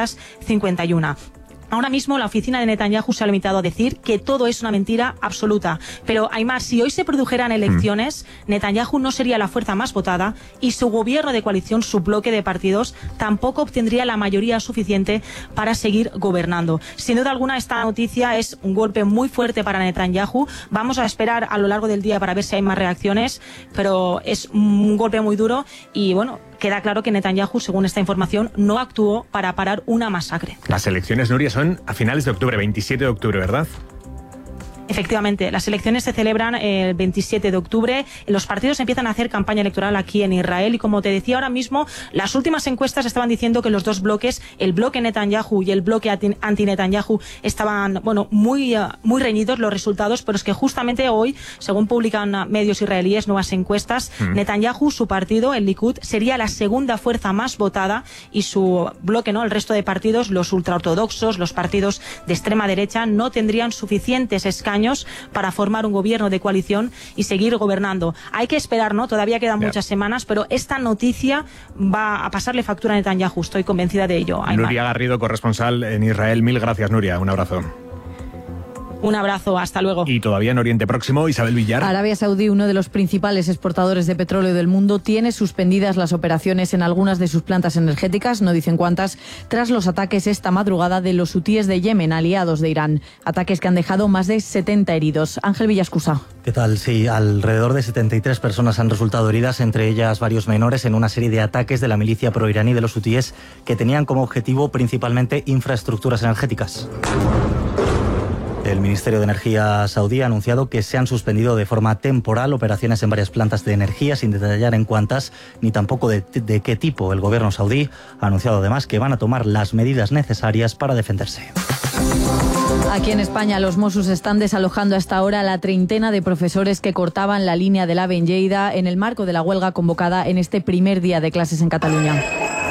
S22: 251. Ahora mismo la oficina de Netanyahu se ha limitado a decir que todo es una mentira absoluta. Pero, Aimar, si hoy se produjeran elecciones, Netanyahu no sería la fuerza más votada y su gobierno de coalición, su bloque de partidos, tampoco obtendría la mayoría suficiente para seguir gobernando. Sin duda alguna, esta noticia es un golpe muy fuerte para Netanyahu. Vamos a esperar a lo largo del día para ver si hay más reacciones, pero es un golpe muy duro y, bueno, queda claro que Netanyahu, según esta información, no actuó para parar una masacre.
S4: Las elecciones, Nuria, son a finales de octubre, 27 de octubre, ¿verdad?
S22: Efectivamente, las elecciones se celebran el 27 de octubre. Los partidos empiezan a hacer campaña electoral aquí en Israel y, como te decía ahora mismo, las últimas encuestas estaban diciendo que los dos bloques, el bloque Netanyahu y el bloque anti-Netanyahu, estaban, bueno, muy reñidos los resultados, pero es que justamente hoy, según publican medios israelíes, nuevas encuestas, Netanyahu, su partido, el Likud, sería la segunda fuerza más votada y su bloque, ¿no?, el resto de partidos, los ultraortodoxos, los partidos de extrema derecha, no tendrían suficientes escaños años para formar un gobierno de coalición y seguir gobernando. Hay que esperar, ¿no? Todavía quedan muchas semanas, pero esta noticia va a pasarle factura a Netanyahu, estoy convencida de ello.
S4: Nuria Garrido, corresponsal en Israel. Mil gracias, Nuria. Un abrazo.
S22: Un abrazo, hasta luego.
S4: Y todavía en Oriente Próximo, Isabel Villar.
S8: Arabia Saudí, uno de los principales exportadores de petróleo del mundo, tiene suspendidas las operaciones en algunas de sus plantas energéticas, no dicen cuántas, tras los ataques esta madrugada de los hutíes de Yemen, aliados de Irán. Ataques que han dejado más de 70 heridos. Ángel Villascusa.
S10: ¿Qué tal? Sí, alrededor de 73 personas han resultado heridas, entre ellas varios menores, en una serie de ataques de la milicia proiraní de los hutíes que tenían como objetivo principalmente infraestructuras energéticas. El Ministerio de Energía saudí ha anunciado que se han suspendido de forma temporal operaciones en varias plantas de energía, sin detallar en cuántas ni tampoco de qué tipo. El gobierno saudí ha anunciado además que van a tomar las medidas necesarias para defenderse.
S8: Aquí en España los Mossos están desalojando hasta ahora la treintena de profesores que cortaban la línea del AVE en Lleida en el marco de la huelga convocada en este primer día de clases en Cataluña.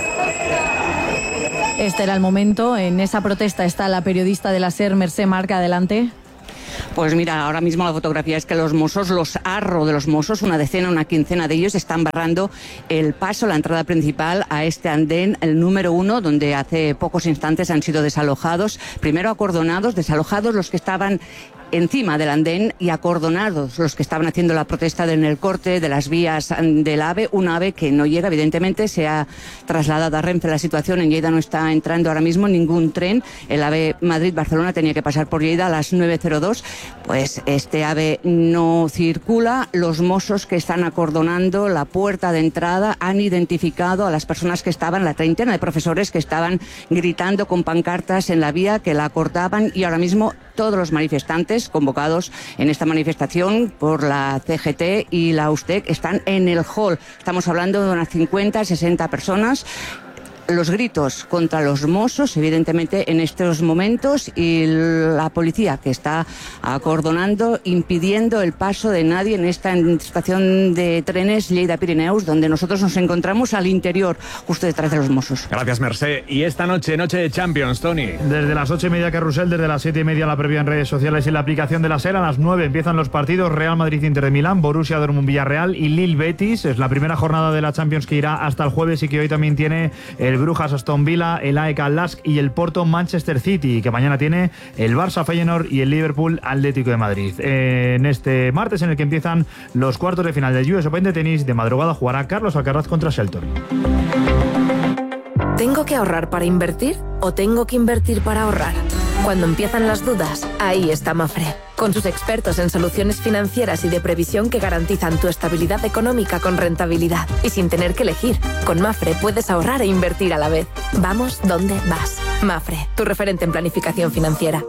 S8: Este era el momento. En esa protesta está la periodista de la SER, Mercè Marc. Adelante.
S11: Pues mira, ahora mismo la fotografía es que los Mossos, los ARRO de los Mossos, una decena, una quincena de ellos, están barrando el paso, la entrada principal a este andén, el número 1, donde hace pocos instantes han sido desalojados, primero acordonados, desalojados los que estaban encima del andén y acordonados los que estaban haciendo la protesta en el corte de las vías del AVE, un AVE que no llega, evidentemente, se ha trasladado a Renfe. La situación en Lleida no está entrando ahora mismo ningún tren. El AVE Madrid-Barcelona tenía que pasar por Lleida a las 9:02. Pues este AVE no circula. Los Mossos que están acordonando la puerta de entrada han identificado a las personas que estaban, la treintena de profesores que estaban gritando con pancartas en la vía, que la cortaban, y ahora mismo todos los manifestantes convocados en esta manifestación por la CGT y la USTEC están en el hall. Estamos hablando de unas 50, 60 personas. Los gritos contra los Mossos, evidentemente, en estos momentos, y la policía que está acordonando, impidiendo el paso de nadie en esta estación de trenes Lleida-Pirineus, donde nosotros nos encontramos al interior, justo detrás de los Mossos.
S4: Gracias, Mercè. Y esta noche de Champions, Tony.
S12: Desde las 8:30 Carrusel, desde las 7:30 la previa en redes sociales y la aplicación de la SER. A las 9 empiezan los partidos: Real Madrid-Inter de Milán, Borussia Dortmund-Villarreal y Lille-Betis. Es la primera jornada de la Champions que irá hasta el jueves y que hoy también tiene el Brujas Aston Villa, el AEK Lask y el Porto Manchester City, que mañana tiene el Barça Feyenoord y el Liverpool Atlético de Madrid. En este martes, en el que empiezan los cuartos de final del US Open de tenis, de madrugada jugará Carlos Alcaraz contra Shelton.
S13: ¿Tengo que ahorrar para invertir o tengo que invertir para ahorrar? Cuando empiezan las dudas, ahí está Mafre, con sus expertos en soluciones financieras y de previsión que garantizan tu estabilidad económica con rentabilidad y sin tener que elegir. Con Mafre puedes ahorrar e invertir a la vez. Vamos donde vas. Mafre, tu referente en planificación financiera.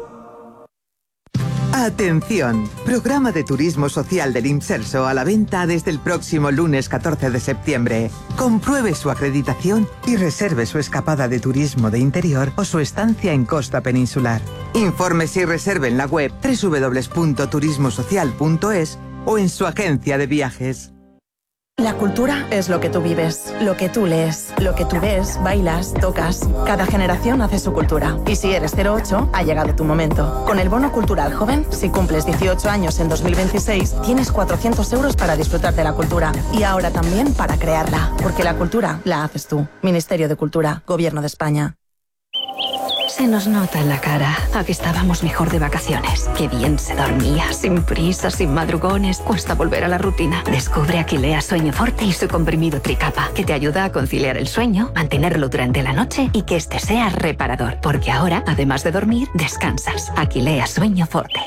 S23: Atención, programa de turismo social del Imserso a la venta desde el próximo lunes 14 de septiembre. Compruebe su acreditación y reserve su escapada de turismo de interior o su estancia en costa peninsular. Infórmese y reserve en la web www.turismosocial.es o en su agencia de viajes.
S13: La cultura es lo que tú vives, lo que tú lees, lo que tú ves, bailas, tocas. Cada generación hace su cultura. Y si eres 08, ha llegado tu momento. Con el Bono Cultural Joven, si cumples 18 años en 2026, tienes 400 euros para disfrutar de la cultura. Y ahora también para crearla. Porque la cultura la haces tú. Ministerio de Cultura, Gobierno de España.
S24: Se nos nota en la cara a que estábamos mejor de vacaciones. Qué bien se dormía, sin prisas, sin madrugones. Cuesta volver a la rutina. Descubre Aquilea Sueño Forte y su comprimido Tricapa, que te ayuda a conciliar el sueño, mantenerlo durante la noche y que este sea reparador. Porque ahora, además de dormir, descansas. Aquilea Sueño Forte.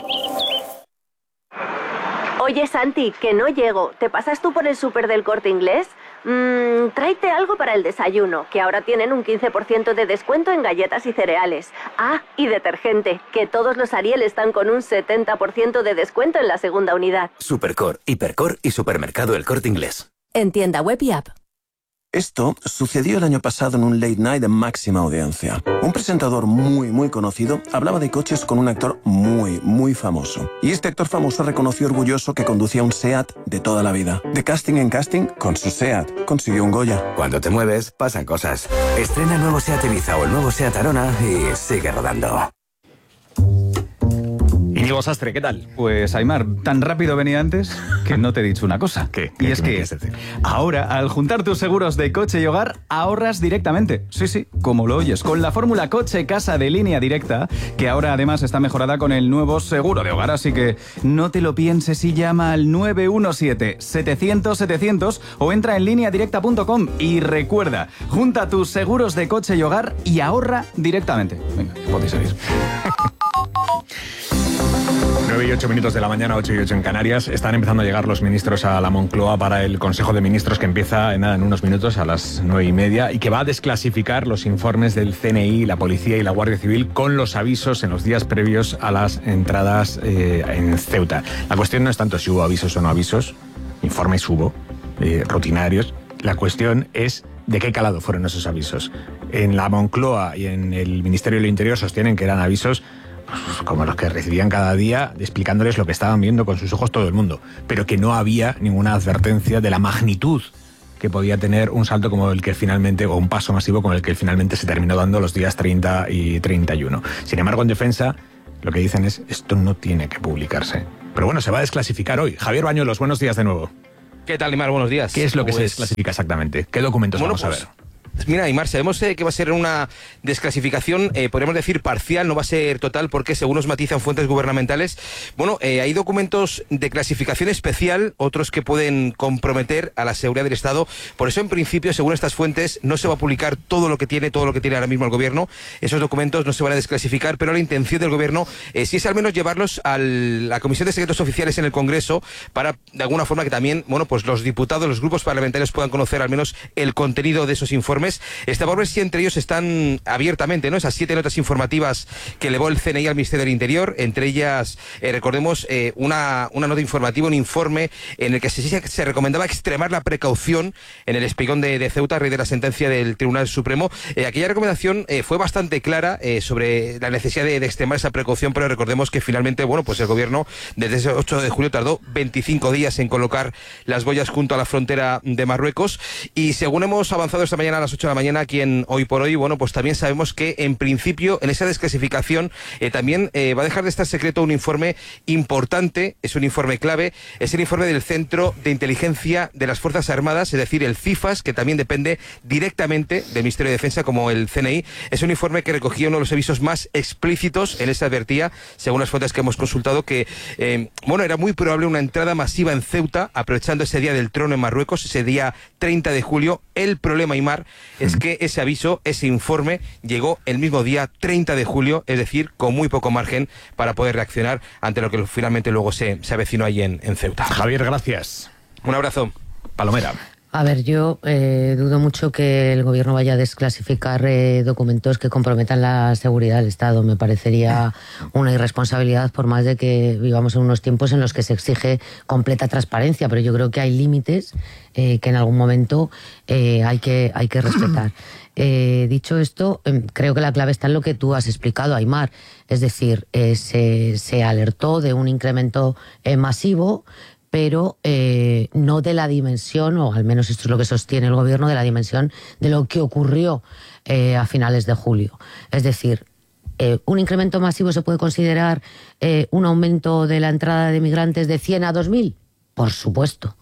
S25: Oye, Santi, que no llego. ¿Te pasas tú por el súper del Corte Inglés? Tráete algo para el desayuno, que ahora tienen un 15% de descuento en galletas y cereales. Ah, y detergente, que todos los Ariel están con un 70% de descuento en la segunda unidad.
S26: Supercor, Hipercor y Supermercado El Corte Inglés.
S25: En tienda web y app.
S27: Esto sucedió el año pasado en un late night de máxima audiencia. Un presentador muy conocido hablaba de coches con un actor muy famoso. Y este actor famoso reconoció orgulloso que conducía un SEAT de toda la vida. De casting en casting, con su SEAT consiguió un Goya.
S26: Cuando te mueves, pasan cosas. Estrena el nuevo SEAT Ibiza o el nuevo SEAT Arona y sigue rodando.
S4: Íñigo Sastre, ¿qué tal?
S1: Pues Aimar, tan rápido venía antes que no te he dicho una cosa.
S4: ¿Qué?
S1: Y es que ahora, al juntar tus seguros de coche y hogar, ahorras directamente. Sí, como lo oyes, con la fórmula coche-casa de Línea Directa, que ahora además está mejorada con el nuevo seguro de hogar, así que no te lo pienses y llama al 917-700-700 o entra en lineadirecta.com y recuerda, junta tus seguros de coche y hogar y ahorra directamente. Venga, podéis seguir.
S4: 9 y 8 minutos de la mañana, 8 y 8 en Canarias. Están empezando a llegar los ministros a la Moncloa para el Consejo de Ministros que empieza en unos minutos a las 9:30 y que va a desclasificar los informes del CNI, la Policía y la Guardia Civil con los avisos en los días previos a las entradas en Ceuta. La cuestión no es tanto si hubo avisos o no avisos, informes hubo, rutinarios. La cuestión es de qué calado fueron esos avisos. En la Moncloa y en el Ministerio del Interior sostienen que eran avisos como los que recibían cada día, explicándoles lo que estaban viendo con sus ojos todo el mundo, pero que no había ninguna advertencia de la magnitud que podía tener un salto como el que finalmente, o un paso masivo como el que finalmente se terminó dando los días 30 y 31. Sin embargo, en defensa, lo que dicen es, esto no tiene que publicarse. Pero bueno, se va a desclasificar hoy. Javier Bañuelos, buenos días de nuevo.
S2: ¿Qué tal, Aimar? Buenos días.
S4: ¿Qué es lo que se desclasifica exactamente? ¿Qué documentos vamos a ver?
S2: Mira, Aimar, sabemos que va a ser una desclasificación, podríamos decir parcial, no va a ser total, porque según nos matizan fuentes gubernamentales, hay documentos de clasificación especial, otros que pueden comprometer a la seguridad del Estado. Por eso, en principio, según estas fuentes, no se va a publicar todo lo que tiene ahora mismo el Gobierno. Esos documentos no se van a desclasificar, pero la intención del Gobierno sí es al menos llevarlos a la Comisión de Secretos Oficiales en el Congreso para, de alguna forma, que también, pues los diputados, los grupos parlamentarios puedan conocer al menos el contenido de esos informes. Está por ver si entre ellos están abiertamente, ¿no? Esas 7 notas informativas que elevó el CNI al Ministerio del Interior, entre ellas, recordemos, una nota informativa, un informe en el que se recomendaba extremar la precaución en el espigón de Ceuta, a raíz de la sentencia del Tribunal Supremo. Aquella recomendación fue bastante clara sobre la necesidad de extremar esa precaución, pero recordemos que finalmente, pues el Gobierno, desde ese 8 de julio, tardó 25 días en colocar las boyas junto a la frontera de Marruecos, y según hemos avanzado esta mañana a las 8 de la mañana aquí en Hoy por Hoy, pues también sabemos que en principio en esa desclasificación también va a dejar de estar secreto un informe importante, es un informe clave, es el informe del Centro de Inteligencia de las Fuerzas Armadas, es decir, el CIFAS, que también depende directamente del Ministerio de Defensa como el CNI. Es un informe que recogía uno de los avisos más explícitos. En ese advertía, según las fuentes que hemos consultado, que era muy probable una entrada masiva en Ceuta, aprovechando ese día del trono en Marruecos, ese día 30 de julio. El problema, Aimar, es que ese aviso, ese informe, llegó el mismo día 30 de julio, es decir, con muy poco margen para poder reaccionar ante lo que finalmente luego se avecinó allí en Ceuta.
S4: Javier, gracias.
S2: Un abrazo.
S4: Palomera.
S18: A ver, yo dudo mucho que el Gobierno vaya a desclasificar documentos que comprometan la seguridad del Estado. Me parecería una irresponsabilidad, por más de que vivamos en unos tiempos en los que se exige completa transparencia, pero yo creo que hay límites que en algún momento hay que respetar. Dicho esto, creo que la clave está en lo que tú has explicado, Aimar. Es decir, se alertó de un incremento masivo, pero no de la dimensión, o al menos esto es lo que sostiene el Gobierno, de la dimensión de lo que ocurrió a finales de julio. Es decir, ¿un incremento masivo se puede considerar un aumento de la entrada de migrantes de 100 a 2.000? Por supuesto,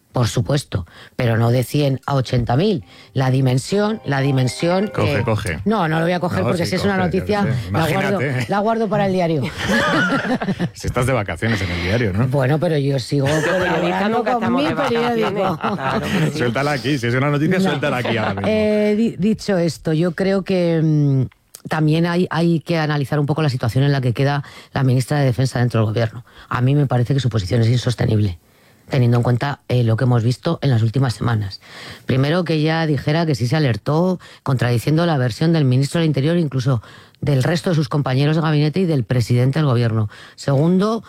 S18: pero no de 100 a 80.000. La dimensión...
S4: Coge.
S18: No lo voy a coger porque si es una noticia, la guardo para el diario.
S4: Si estás de vacaciones en el diario, ¿no?
S18: Bueno, pero yo sigo periodizando con mi periódico.
S4: Claro, suéltala aquí, si es una noticia, suéltala aquí ahora mismo.
S18: Dicho esto, yo creo que también hay que analizar un poco la situación en la que queda la ministra de Defensa dentro del Gobierno. A mí me parece que su posición es insostenible, teniendo en cuenta lo que hemos visto en las últimas semanas. Primero, que ella dijera que sí se alertó, contradiciendo la versión del ministro del Interior, incluso del resto de sus compañeros de gabinete y del presidente del Gobierno. Segundo,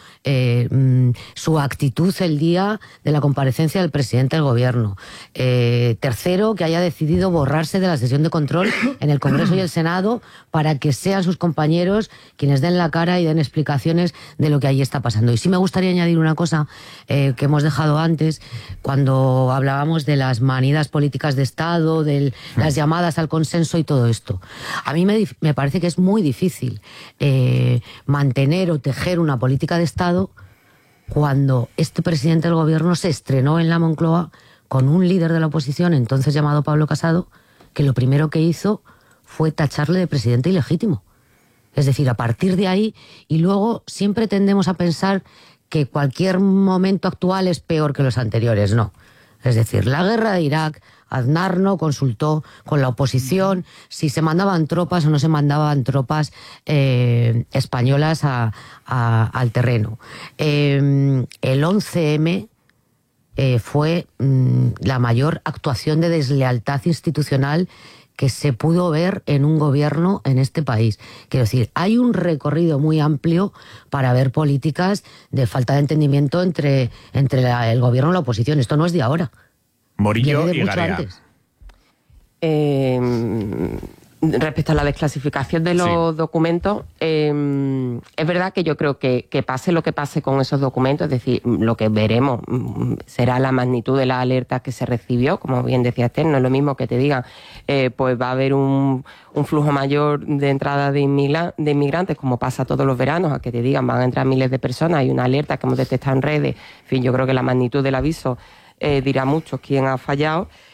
S18: su actitud el día de la comparecencia del presidente del Gobierno. Tercero, que haya decidido borrarse de la sesión de control en el Congreso y el Senado para que sean sus compañeros quienes den la cara y den explicaciones de lo que ahí está pasando. Y sí me gustaría añadir una cosa que hemos dejado antes, cuando hablábamos de las manidas políticas de Estado, de las llamadas al consenso y todo esto. A mí me parece que es muy difícil mantener o tejer una política de Estado cuando este presidente del gobierno se estrenó en la Moncloa con un líder de la oposición, entonces llamado Pablo Casado, que lo primero que hizo fue tacharle de presidente ilegítimo. Es decir, a partir de ahí, y luego siempre tendemos a pensar que cualquier momento actual es peor que los anteriores. No. Es decir, la guerra de Irak, Aznar no consultó con la oposición si se mandaban tropas o no se mandaban tropas españolas al terreno. El 11M fue la mayor actuación de deslealtad institucional que se pudo ver en un gobierno en este país. Quiero decir, hay un recorrido muy amplio para ver políticas de falta de entendimiento entre el gobierno y la oposición. Esto no es de ahora.
S4: Morillo y Garea.
S3: Respecto a la desclasificación de los documentos, es verdad que yo creo que pase lo que pase con esos documentos, es decir, lo que veremos será la magnitud de la alerta que se recibió, como bien decía Esther, no es lo mismo que te digan, pues va a haber un flujo mayor de entrada de inmigrantes, como pasa todos los veranos, a que te digan van a entrar miles de personas, hay una alerta que hemos detectado en redes, en fin, yo creo que la magnitud del aviso dirá mucho quién ha fallado.